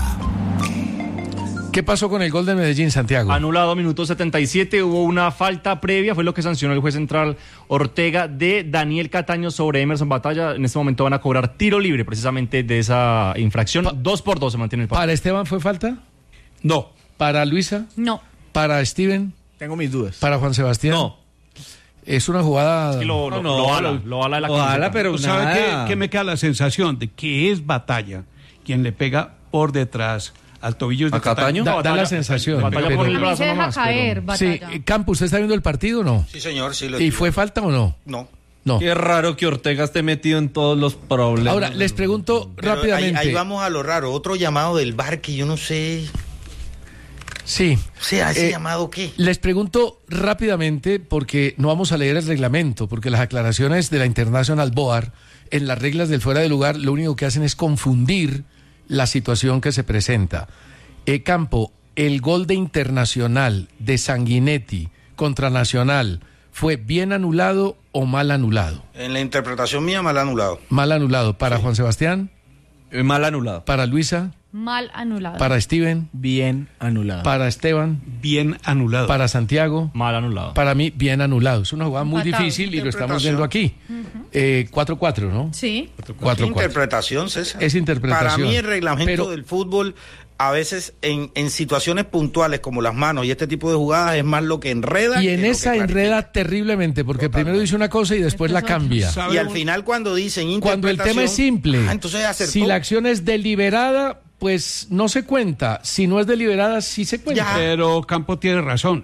¿Qué pasó con el gol de Medellín, Santiago? Anulado, minuto 77, hubo una falta previa, fue lo que sancionó el juez central Ortega de Daniel Cataño sobre Emerson Batalla. En este momento van a cobrar tiro libre precisamente de esa infracción. 2-2 se mantiene el partido. ¿Para Esteban fue falta? No. ¿Para Luisa? No. ¿Para Steven? Tengo mis dudas. ¿Para Juan Sebastián? No. Es una jugada... Sí, lo ala de la Ojalá, pero camiseta. ¿sabe qué me queda la sensación? De que es Batalla quien le pega por detrás al tobillo de Cataño. Da la sensación. Batalla por el A mí brazo se deja nomás, caer, Sí, Batalla. Campos, ¿usted está viendo el partido o no? Sí, señor, sí lo ¿Y estoy fue viendo. falta o no? No. No. Qué raro que Ortega esté metido en todos los problemas. Ahora, les pregunto Pero rápidamente. ahí vamos a lo raro. Otro llamado del VAR que yo no sé. Sí. O sea, ¿ese llamado qué? Les pregunto rápidamente, porque no vamos a leer el reglamento, porque las aclaraciones de la International Board en las reglas del fuera de lugar lo único que hacen es confundir la situación que se presenta. Campo, el gol de Internacional de Sanguinetti contra Nacional, ¿fue bien anulado o mal anulado? En la interpretación mía, mal anulado. Mal anulado. ¿Para Juan Sebastián? Mal anulado. ¿Para Luisa? Mal anulado. ¿Para Steven? Bien anulado. ¿Para Esteban? Bien anulado. ¿Para Santiago? Mal anulado. Para mí, bien anulado. Es una jugada muy Empatado. difícil y lo estamos viendo aquí. 4-4, ¿no? Sí. 4-4. Interpretación, César. Es interpretación. Para mí el reglamento Pero- del fútbol, a veces en situaciones puntuales como las manos y este tipo de jugadas, es más lo que enreda. Y que en lo que esa clarifica. enreda terriblemente, porque primero dice una cosa y después la cambia. Y al final cuando dicen Cuando el tema es interpretación, simple, entonces acertó. si la acción es deliberada, pues no se cuenta. Si no es deliberada, sí se cuenta. Pero Campo tiene razón.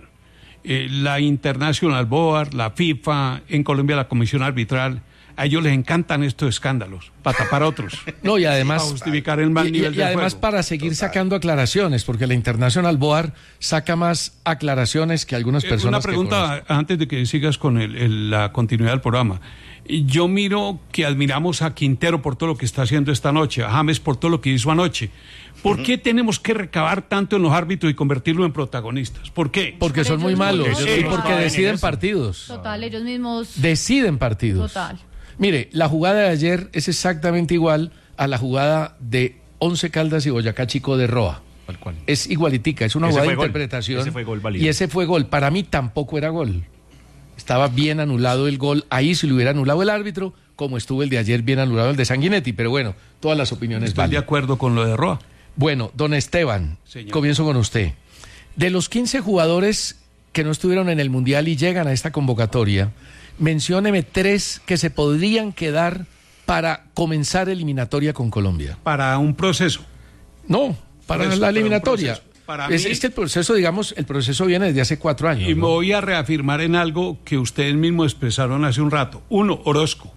La International Board, la FIFA, en Colombia la Comisión Arbitral, a ellos les encantan estos escándalos, para tapar otros. No, y además, para justificar el mal nivel y del además juego. para seguir sacando aclaraciones, porque la International Board saca más aclaraciones que algunas personas. Una que pregunta conozco. antes de que sigas con la continuidad del programa. Yo miro que admiramos a Quintero por todo lo que está haciendo esta noche, a James por todo lo que hizo anoche. ¿Por qué tenemos que recabar tanto en los árbitros y convertirlos en protagonistas? ¿Por qué? Porque son muy malos y porque deciden partidos. Total, ellos mismos. Deciden partidos. Total. Mire, la jugada de ayer es exactamente igual a la jugada de Once Caldas y Boyacá Chico de Roa. Tal cual. Es igualitica, es una Ese jugada de fue gol. interpretación. Ese fue gol válido. Y ese fue gol. Para mí tampoco era gol. Estaba bien anulado el gol. Ahí se le hubiera anulado el árbitro, como estuvo el de ayer bien anulado el de Sanguinetti. Pero bueno, todas las opiniones Estoy de valen. acuerdo con lo de Roa. Bueno, don Esteban, Señor. comienzo con usted. De los 15 jugadores que no estuvieron en el Mundial y llegan a esta convocatoria, mencióneme 3 que se podrían quedar para comenzar eliminatoria con Colombia. Para un proceso. No, para Por eso, la para un eliminatoria. proceso. Para Es mí- que el proceso, digamos, el proceso viene desde hace 4 años. Y me ¿no? voy a reafirmar en algo que ustedes mismos expresaron hace un rato. 1, Orozco.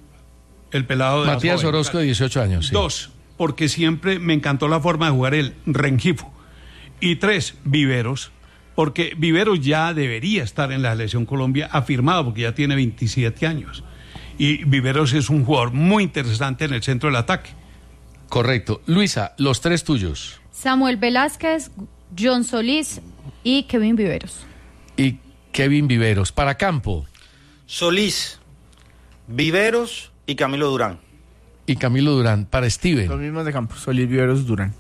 El pelado de la Matías joven. Orozco, de 18 años. Sí. 2, porque siempre me encantó la forma de jugar el Rengifo. Y 3, Viveros, porque Viveros ya debería estar en la selección Colombia afirmado, porque ya tiene 27 años. Y Viveros es un jugador muy interesante en el centro del ataque. Correcto. Luisa, los 3 tuyos. Samuel Velázquez, John Solís y Kevin Viveros. Y Kevin Viveros. Para Campo. Solís, Viveros y Camilo Durán. Y Camilo Durán. Para Los Steven. mismos de campo. Solís, Viveros, Durán.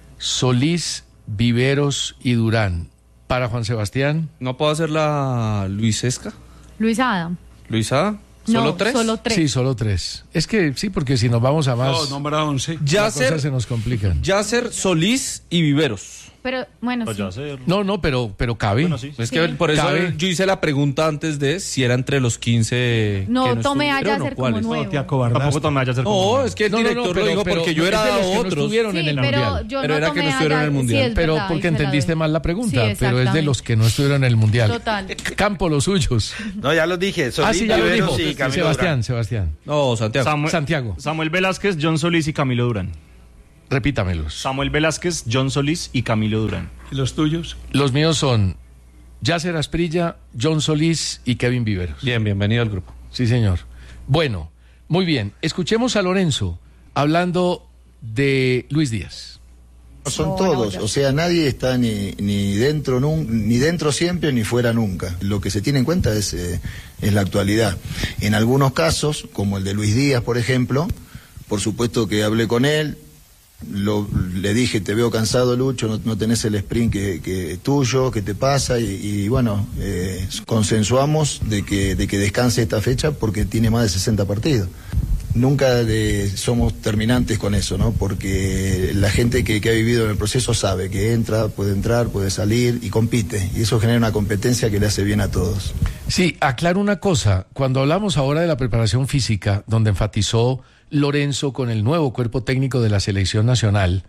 Solís, Viveros y Durán. Para Juan Sebastián. ¿No puedo hacer la Luisesca? Luis Adam. Luisa, ¿solo tres? Solo tres. Sí, solo tres. Es que sí, porque si nos vamos a más, No, nombra 11. las cosas se nos complican. Yasser, Solís y Viveros. Pero, bueno, sí. No, pero cabe. Bueno, sí. Es que por eso Cabe. yo hice la pregunta antes de si era entre los 15. No, que tomé a estuvieron, Yasser ¿o como cuáles? nuevo. No, te acobardaste. Tampoco tomé a Yasser como No, es que el No, director lo dijo porque yo es era de los que no otros. estuvieron en el pero Mundial. yo Pero no era que tomé no a estuvieron en el Yasser. Mundial. Sí, es Pero verdad, porque ahí se la entendiste doy. mal la pregunta, Sí, pero es de exactamente. los que no estuvieron en el Mundial. Total. Campo, los suyos. No, ya los dije. Solís, Sí, ya lo Viveros dijo. y Camilo Durán. Sebastián. No, Santiago. Santiago. Samuel Velázquez, John Solís y Camilo Durán. Repítamelos. Samuel Velázquez, John Solís y Camilo Durán. ¿Y los tuyos? Los míos son Yasser Asprilla, John Solís y Kevin Viveros. Bien, bienvenido al grupo. Sí, señor. Bueno, muy bien. Escuchemos a Lorenzo hablando de Luis Díaz. Son todos, o sea, nadie está ni dentro siempre ni fuera nunca. Lo que se tiene en cuenta es la actualidad. En algunos casos, como el de Luis Díaz, por ejemplo, por supuesto que hablé con él, le dije, te veo cansado, Lucho, no tenés el sprint que tuyo, ¿qué te pasa? Y bueno, consensuamos de que descanse esta fecha porque tiene más de 60 partidos. Nunca somos terminantes con eso, ¿no? Porque la gente que ha vivido en el proceso sabe que entrar, puede salir y compite. Y eso genera una competencia que le hace bien a todos. Sí, aclaro una cosa. Cuando hablamos ahora de la preparación física, donde enfatizó Lorenzo con el nuevo cuerpo técnico de la selección nacional,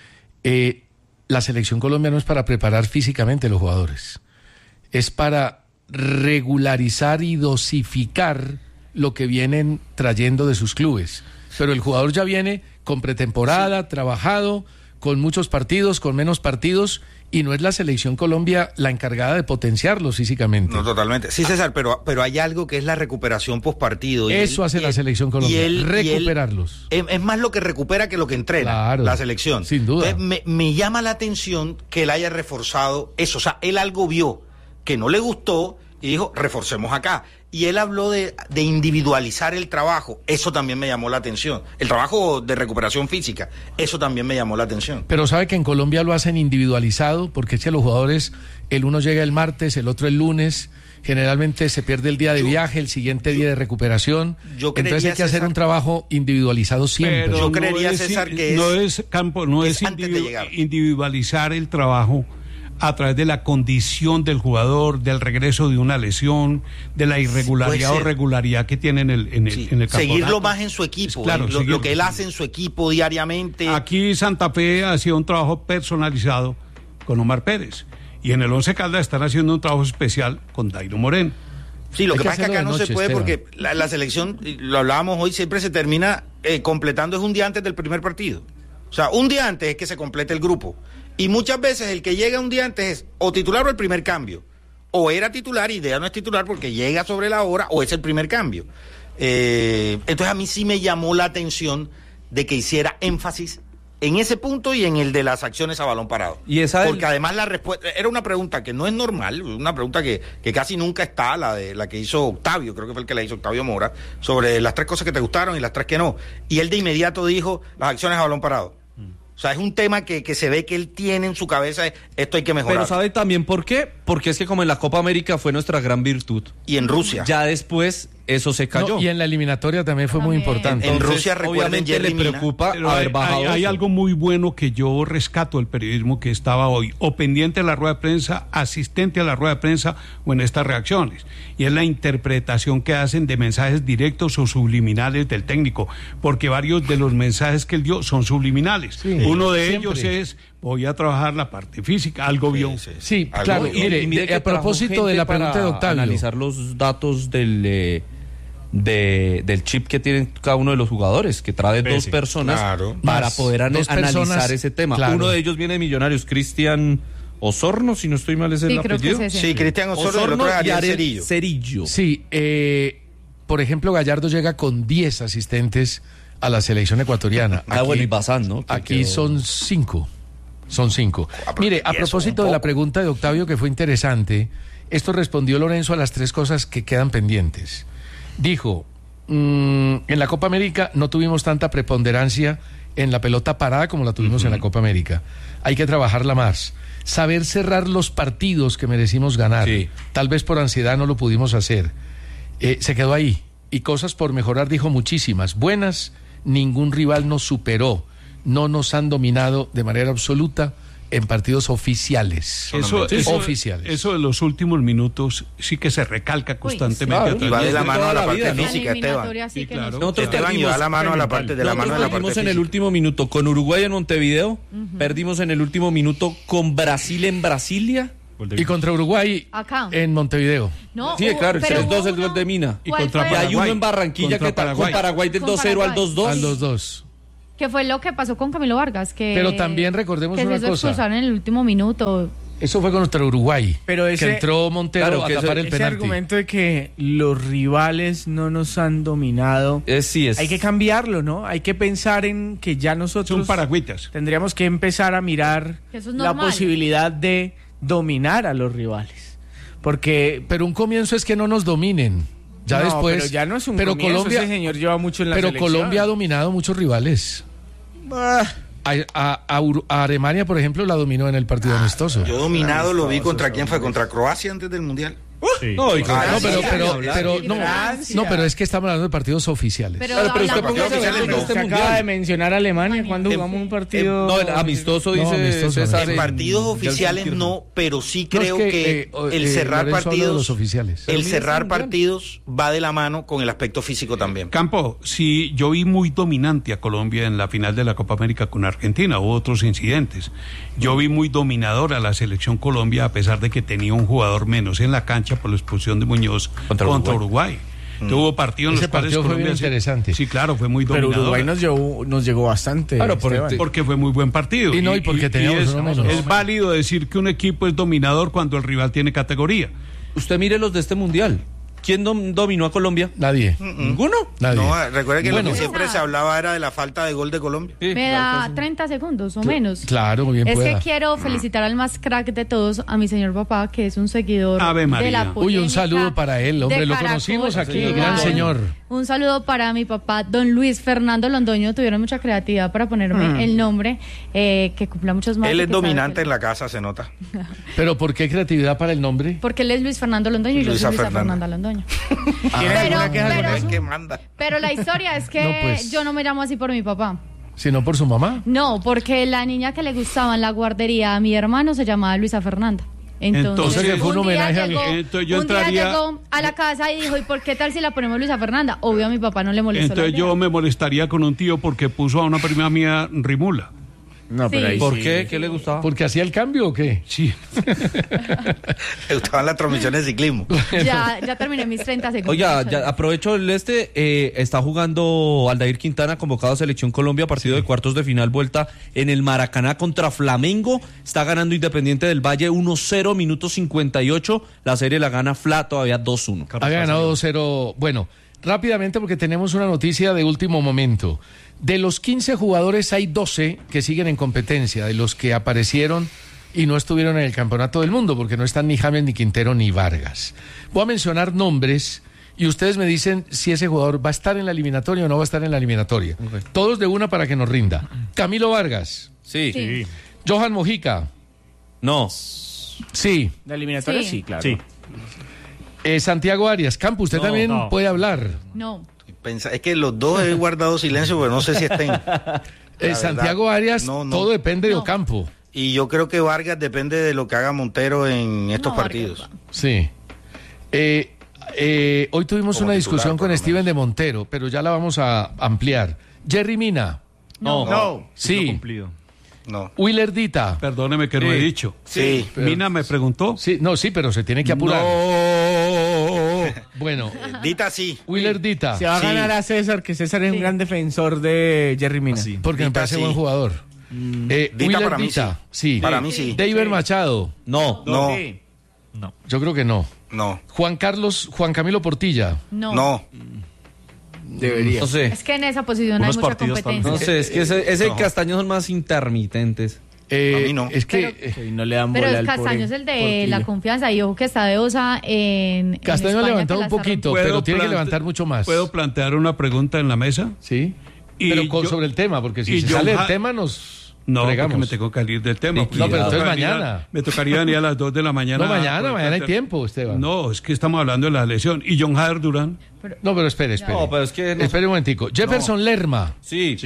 la selección Colombia no es para preparar físicamente a los jugadores. Es para regularizar y dosificar lo que vienen trayendo de sus clubes. Pero el jugador ya viene con pretemporada, trabajado, con muchos partidos, con menos partidos, y no es la selección Colombia la encargada de potenciarlos físicamente. No, totalmente. Sí, César, pero hay algo que es la recuperación postpartido. Eso hace la selección Colombia, recuperarlos. Es más lo que recupera que lo que entrena, claro, la selección. Sin duda. Entonces, me llama la atención que él haya reforzado eso. O sea, él algo vio que no le gustó y dijo, reforcemos acá. Y él habló de individualizar el trabajo. Eso también me llamó la atención. El trabajo de recuperación física, eso también me llamó la atención. Pero sabe que en Colombia lo hacen individualizado, porque es que los jugadores, el uno llega el martes, el otro el lunes, generalmente se pierde el día de viaje, el siguiente día de recuperación. Entonces hay que hacer un trabajo individualizado siempre. Pero yo creería, César, que es individualizar el trabajo a través de la condición del jugador, del regreso de una lesión, de la irregularidad o regularidad que tiene en el campeonato. Seguirlo más en su equipo, claro, lo que él hace en su equipo diariamente. Aquí Santa Fe hacía un trabajo personalizado con Omar Pérez, y en el Once Caldas están haciendo un trabajo especial con Dairo Moreno. Sí, lo que pasa es que acá no se puede, porque la selección, lo hablábamos hoy, siempre se termina completando es un día antes del primer partido. O sea, un día antes es que se complete el grupo. Y muchas veces el que llega un día antes es o titular o el primer cambio. O era titular y ya no es titular porque llega sobre la hora, o es el primer cambio. Entonces a mí sí me llamó la atención de que hiciera énfasis en ese punto y en el de las acciones a balón parado. Porque además la respuesta era una pregunta que no es normal, una pregunta que casi nunca está, la que hizo Octavio, creo que fue el que la hizo Octavio Mora, sobre las 3 cosas que te gustaron y las 3 que no. Y él de inmediato dijo las acciones a balón parado. O sea, es un tema que se ve que él tiene en su cabeza, esto hay que mejorar. Pero ¿sabe también por qué? Porque es que como en la Copa América fue nuestra gran virtud. Y en Rusia. Ya después eso se cayó. No, y en la eliminatoria también fue muy importante. En Rusia, obviamente le preocupa haber bajado. Hay algo muy bueno que yo rescato del periodismo que estaba hoy, o pendiente de la rueda de prensa, asistente a la rueda de prensa o en estas reacciones. Y es la interpretación que hacen de mensajes directos o subliminales del técnico, porque varios de los mensajes que él dio son subliminales. Sí, uno de ellos es, voy a trabajar la parte física, algo vio. Sí, claro. Y mire, a propósito de la pregunta de Octavio, analizar los datos del chip que tienen cada uno de los jugadores, que trae 2 personas para poder analizar ese tema. Claro. Uno de ellos viene de Millonarios, Cristian Osorno, si no estoy mal, es el apellido. Sí, Cristian Osorno y Ariel Cerillo. Sí, por ejemplo, Gallardo llega con 10 asistentes a la selección ecuatoriana. Y Bazán, ¿no? Aquí son 5. Son 5. Mire, a propósito de la pregunta de Octavio, que fue interesante, esto respondió Lorenzo a las 3 cosas que quedan pendientes. Dijo, en la Copa América no tuvimos tanta preponderancia en la pelota parada como la tuvimos en la Copa América. Hay que trabajarla más. Saber cerrar los partidos que merecimos ganar. Sí. Tal vez por ansiedad no lo pudimos hacer. Se quedó ahí. Y cosas por mejorar, dijo muchísimas. Buenas, ningún rival nos superó. No nos han dominado de manera absoluta en partidos oficiales. Oficiales. Eso de los últimos minutos sí que se recalca constantemente. Y va de la mano a la parte física, Esteban. Sí, claro. Nosotros va la mano a la parte de la mano a la parte perdimos en física. el último minuto con Uruguay en Montevideo, perdimos en el último minuto con Brasil en Brasilia. Y contra Uruguay acá en Montevideo. No, sí, claro, el 3-2 el gol de Mina. Y contra Paraguay. Hay uno en Barranquilla que está con Paraguay del 2-0 al 2-2. Al 2-2. Que fue lo que pasó con Camilo Vargas. Pero también recordemos una cosa. Expulsaron en el último minuto. Eso fue contra Uruguay. Pero que entró Montero a tapar el penalti. Ese argumento de que los rivales no nos han dominado. Hay que cambiarlo, ¿no? Hay que pensar en que ya nosotros. Son paragüitas. Tendríamos que empezar a mirar la posibilidad de dominar a los rivales. Pero un comienzo es que no nos dominen. Ya después. Pero ya no es un comienzo. Colombia, ese señor lleva mucho en la selección. Pero Colombia ha dominado muchos rivales. A Alemania, por ejemplo, la dominó en el partido amistoso. Yo dominado lo vi contra quién fue, contra Croacia antes del Mundial. Sí. Pero es que estamos hablando de partidos oficiales. Pero usted acaba de mencionar a Alemania cuando jugamos un partido amistoso, dice César. En partidos oficiales no, pero sí creo que el cerrar partidos, el cerrar partidos va de la mano con el aspecto físico también. Campo, sí, yo vi muy dominante a Colombia en la final de la Copa América con Argentina, hubo otros incidentes. Yo vi muy dominadora a la selección Colombia a pesar de que tenía un jugador menos en la cancha por la expulsión de Muñoz contra Uruguay. Tuvo partido en los cuales Colombia fue interesante. Sí, claro, fue muy dominador. Pero Uruguay nos llegó bastante. Claro, porque fue muy buen partido. Y porque teníamos uno menos. Es válido decir que un equipo es dominador cuando el rival tiene categoría. Usted mire los de este mundial. ¿Quién dominó a Colombia? Nadie. ¿Ninguno? Nadie. No, recuerde que lo que siempre se hablaba era de la falta de gol de Colombia. Sí, me da 30 segundos o menos. Claro, muy bien. Es que quiero felicitar al más crack de todos, a mi señor papá, que es un seguidor de la polémica. Uy, un saludo para él, hombre, lo conocimos aquí, gran señor. Un saludo para mi papá, don Luis Fernando Londoño. Tuvieron mucha creatividad para ponerme el nombre, que cumpla muchos más. Él es dominante en la casa, se nota. ¿Pero por qué creatividad para el nombre? Porque él es Luis Fernando Londoño y yo soy Luisa Fernanda Londoño. Pero la historia es que yo no me llamo así por mi papá. ¿Sino por su mamá? No, porque la niña que le gustaba en la guardería a mi hermano se llamaba Luisa Fernanda. Entonces fue un homenaje día llegó a la casa y dijo, ¿y por qué tal si la ponemos Luisa Fernanda? Obvio a mi papá no le molestó. Entonces yo me molestaría con un tío porque puso a una prima mía Rimula. No, pero ahí ¿por qué? ¿Qué le gustaba? ¿Porque hacía el cambio o qué? Sí. Le gustaban las transmisiones de ciclismo. Ya terminé mis 30 segundos. Oiga, aprovecho está jugando Aldair Quintana, convocado a Selección Colombia, partido de cuartos de final, vuelta en el Maracaná contra Flamengo. Está ganando Independiente del Valle 1-0, minuto 58. La serie la gana Fla todavía 2-1. Ha ganado 2-0. Bueno, rápidamente porque tenemos una noticia de último momento. De los 15 jugadores hay 12 que siguen en competencia, de los que aparecieron y no estuvieron en el Campeonato del Mundo, porque no están ni James, ni Quintero, ni Vargas. Voy a mencionar nombres y ustedes me dicen si ese jugador va a estar en la eliminatoria o no va a estar en la eliminatoria. Okay. Todos de una para que nos rinda. Camilo Vargas. Sí. Johan Mojica. No. Sí. ¿La eliminatoria? Sí, claro. Sí. Santiago Arias. Campo, usted también puede hablar. No. Es que los dos he guardado silencio, pero no sé si estén. Santiago Arias, todo depende de Ocampo. Y yo creo que Vargas depende de lo que haga Montero en estos partidos. Vargas. Sí. Hoy tuvimos una discusión con Steven de Montero, pero ya la vamos a ampliar. Jerry Mina. No. Sí. Cumplido. No. Willer Dita. Perdóneme que lo he dicho. Sí. Mina me preguntó. Sí, pero se tiene que apurar. No. Bueno. Dita sí. Willer Dita. Se va a ganar a César, que César es un gran defensor de Jerry Mina. Sí. Porque Dita me parece buen jugador. Dita Willer para mí Dita. Sí. Para mí sí. David Machado. No. Yo creo que no. No. Juan Camilo Portilla. No. Debería. No sé. Es que en esa posición hay mucha competencia. No sé, es que ese Castaño son más intermitentes. A mí no. Es que no le dan bola. Pero el Castaño es el de la confianza y ojo que está de osa en Castaño ha levantado un poquito, pero tiene que levantar mucho más. ¿Puedo plantear una pregunta en la mesa? Sí. Pero sobre el tema, porque si sale el tema nos... No, porque me tengo que salir del tema. No, pero entonces mañana. Me tocaría venir a las 2 de la mañana. No, mañana hay tiempo, Esteban. No, es que estamos hablando de la lesión. ¿Y John Jader Durán? No, pero espere. No, pero es que... Espere un momentico. Jefferson Lerma. Sí.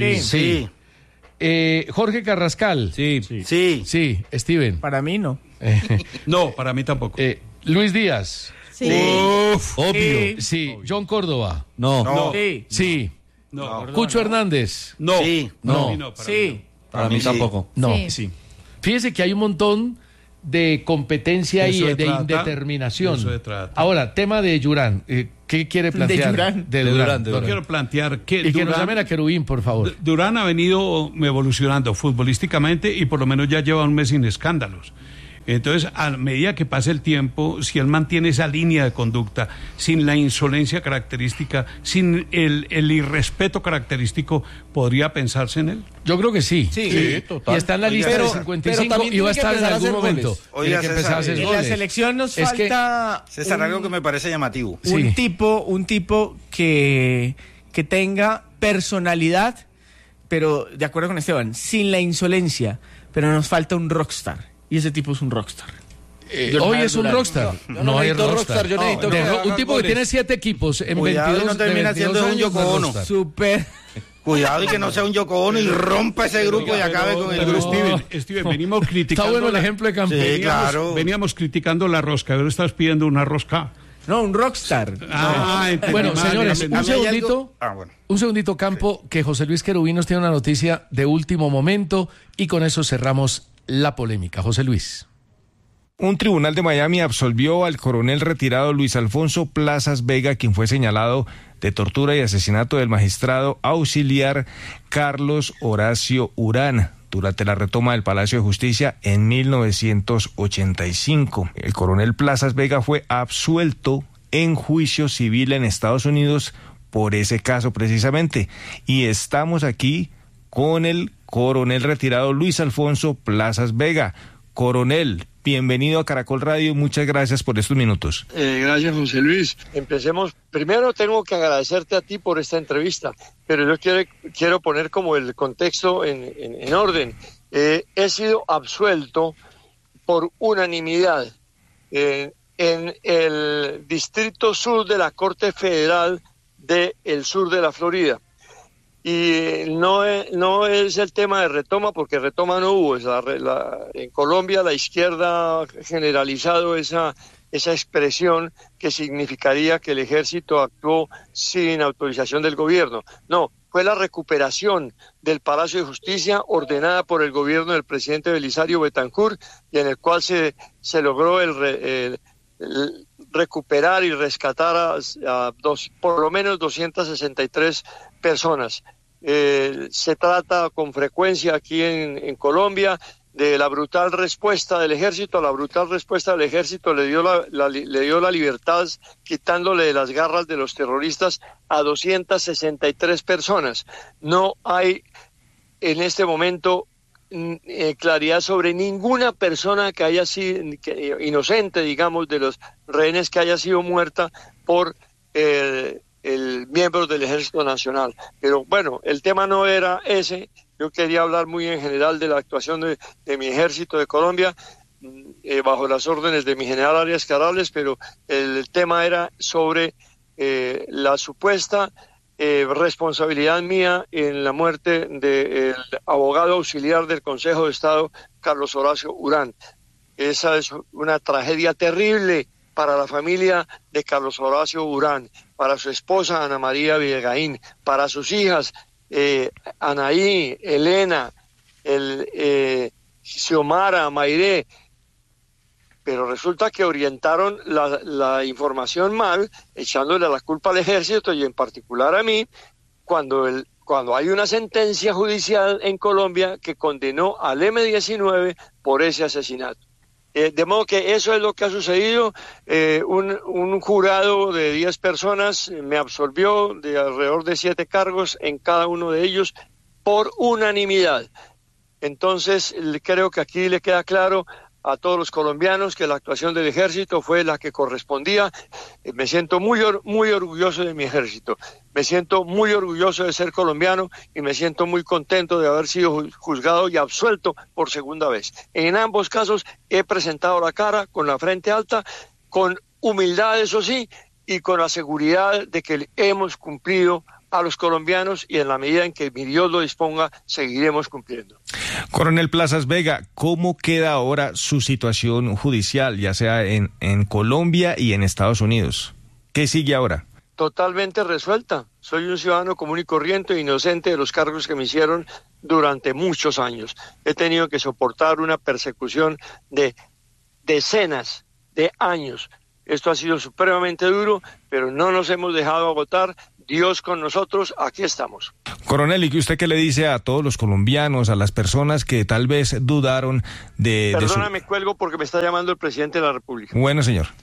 Jorge Carrascal. Sí. Steven. Para mí no. No, para mí tampoco. Luis Díaz. Sí. Uf, obvio. Sí. John Córdoba. No. Sí. No. Cucho Hernández. No. Sí. No. Para mí tampoco. No. Sí. Fíjese que hay un montón de competencia y de indeterminación. Eso se trata. Ahora, tema de Durán. ¿Qué quiere plantear? De Durán. Yo quiero plantear que Y que nos llamen a Querubín, por favor. Durán ha venido evolucionando futbolísticamente y por lo menos ya lleva un mes sin escándalos. Entonces, a medida que pase el tiempo, si él mantiene esa línea de conducta, sin la insolencia característica, sin el irrespeto característico, ¿podría pensarse en él? Yo creo que sí. Sí, total. Y está en la lista de 55 y va a estar en algún momento. Oiga, Tiene que empezar a hacer En goles. la selección nos falta César, algo que me parece llamativo. un tipo que tenga personalidad, pero de acuerdo con Esteban, sin la insolencia, pero nos falta un rockstar. Y ese tipo es un rockstar. Hoy es un rockstar. No hay rockstar. Yo necesito un tipo que tiene 7 equipos en Cuidado, 22 no termina siendo un Yoko Ono. Súper. Cuidado y que no sea un Yoko Ono y rompa ese grupo y acabe con el grupo. Steven, venimos criticando. Está bueno el ejemplo de Campos. Sí, claro. Veníamos criticando la rosca, ahora estás pidiendo una rosca. No, un rockstar. Bueno, señores, un segundito, Campo, que José Luis Querubín nos tiene una noticia de último momento y con eso cerramos la polémica. José Luis. Un tribunal de Miami absolvió al coronel retirado Luis Alfonso Plazas Vega, quien fue señalado de tortura y asesinato del magistrado auxiliar Carlos Horacio Urán durante la retoma del Palacio de Justicia en 1985. El coronel Plazas Vega fue absuelto en juicio civil en Estados Unidos por ese caso precisamente. Y estamos aquí con el coronel retirado Luis Alfonso Plazas Vega. Coronel, bienvenido a Caracol Radio y muchas gracias por estos minutos. Gracias, José Luis. Empecemos. Primero tengo que agradecerte a ti por esta entrevista, pero yo quiero poner como el contexto en orden. He sido absuelto por unanimidad en el Distrito Sur de la Corte Federal del sur de la Florida. Y no es el tema de retoma, porque retoma no hubo. En Colombia la izquierda ha generalizado esa expresión que significaría que el ejército actuó sin autorización del gobierno. No, fue la recuperación del Palacio de Justicia ordenada por el gobierno del presidente Belisario Betancur y en el cual se logró recuperar y rescatar por lo menos 263 personas. Se trata con frecuencia aquí en Colombia de la brutal respuesta del ejército. La brutal respuesta del ejército le dio la libertad, quitándole de las garras de los terroristas a 263 personas. No hay en este momento claridad sobre ninguna persona que haya sido inocente, digamos, de los rehenes que haya sido muerta por el miembro del Ejército Nacional. Pero bueno, el tema no era ese. Yo quería hablar muy en general de la actuación de mi Ejército de Colombia bajo las órdenes de mi general Arias Carales, pero el tema era sobre la supuesta responsabilidad mía en la muerte del abogado auxiliar del Consejo de Estado, Carlos Horacio Urán. Esa es una tragedia terrible para la familia de Carlos Horacio Urán, para su esposa Ana María Villegaín, para sus hijas Anaí, Elena, Xiomara, Mairé. Pero resulta que orientaron la información mal, echándole la culpa al ejército y en particular a mí, cuando hay una sentencia judicial en Colombia que condenó al M-19 por ese asesinato. De modo que eso es lo que ha sucedido. Un jurado de 10 personas me absolvió de alrededor de 7 cargos, en cada uno de ellos por unanimidad. Entonces creo que aquí le queda claro a todos los colombianos que la actuación del ejército fue la que correspondía. Me siento muy orgulloso de mi ejército, me siento muy orgulloso de ser colombiano y me siento muy contento de haber sido juzgado y absuelto por segunda vez. En ambos casos he presentado la cara con la frente alta, con humildad, eso sí, y con la seguridad de que hemos cumplido a los colombianos y en la medida en que mi Dios lo disponga, seguiremos cumpliendo. Coronel Plazas Vega, ¿cómo queda ahora su situación judicial, ya sea en Colombia y en Estados Unidos? ¿Qué sigue ahora? Totalmente resuelta. Soy un ciudadano común y corriente, inocente de los cargos que me hicieron durante muchos años. He tenido que soportar una persecución de decenas de años. Esto ha sido supremamente duro, pero no nos hemos dejado agotar. Dios con nosotros, aquí estamos. Coronel, ¿y usted qué le dice a todos los colombianos, a las personas que tal vez dudaron de... Perdóname, cuelgo porque me está llamando el presidente de la República. Bueno, señor.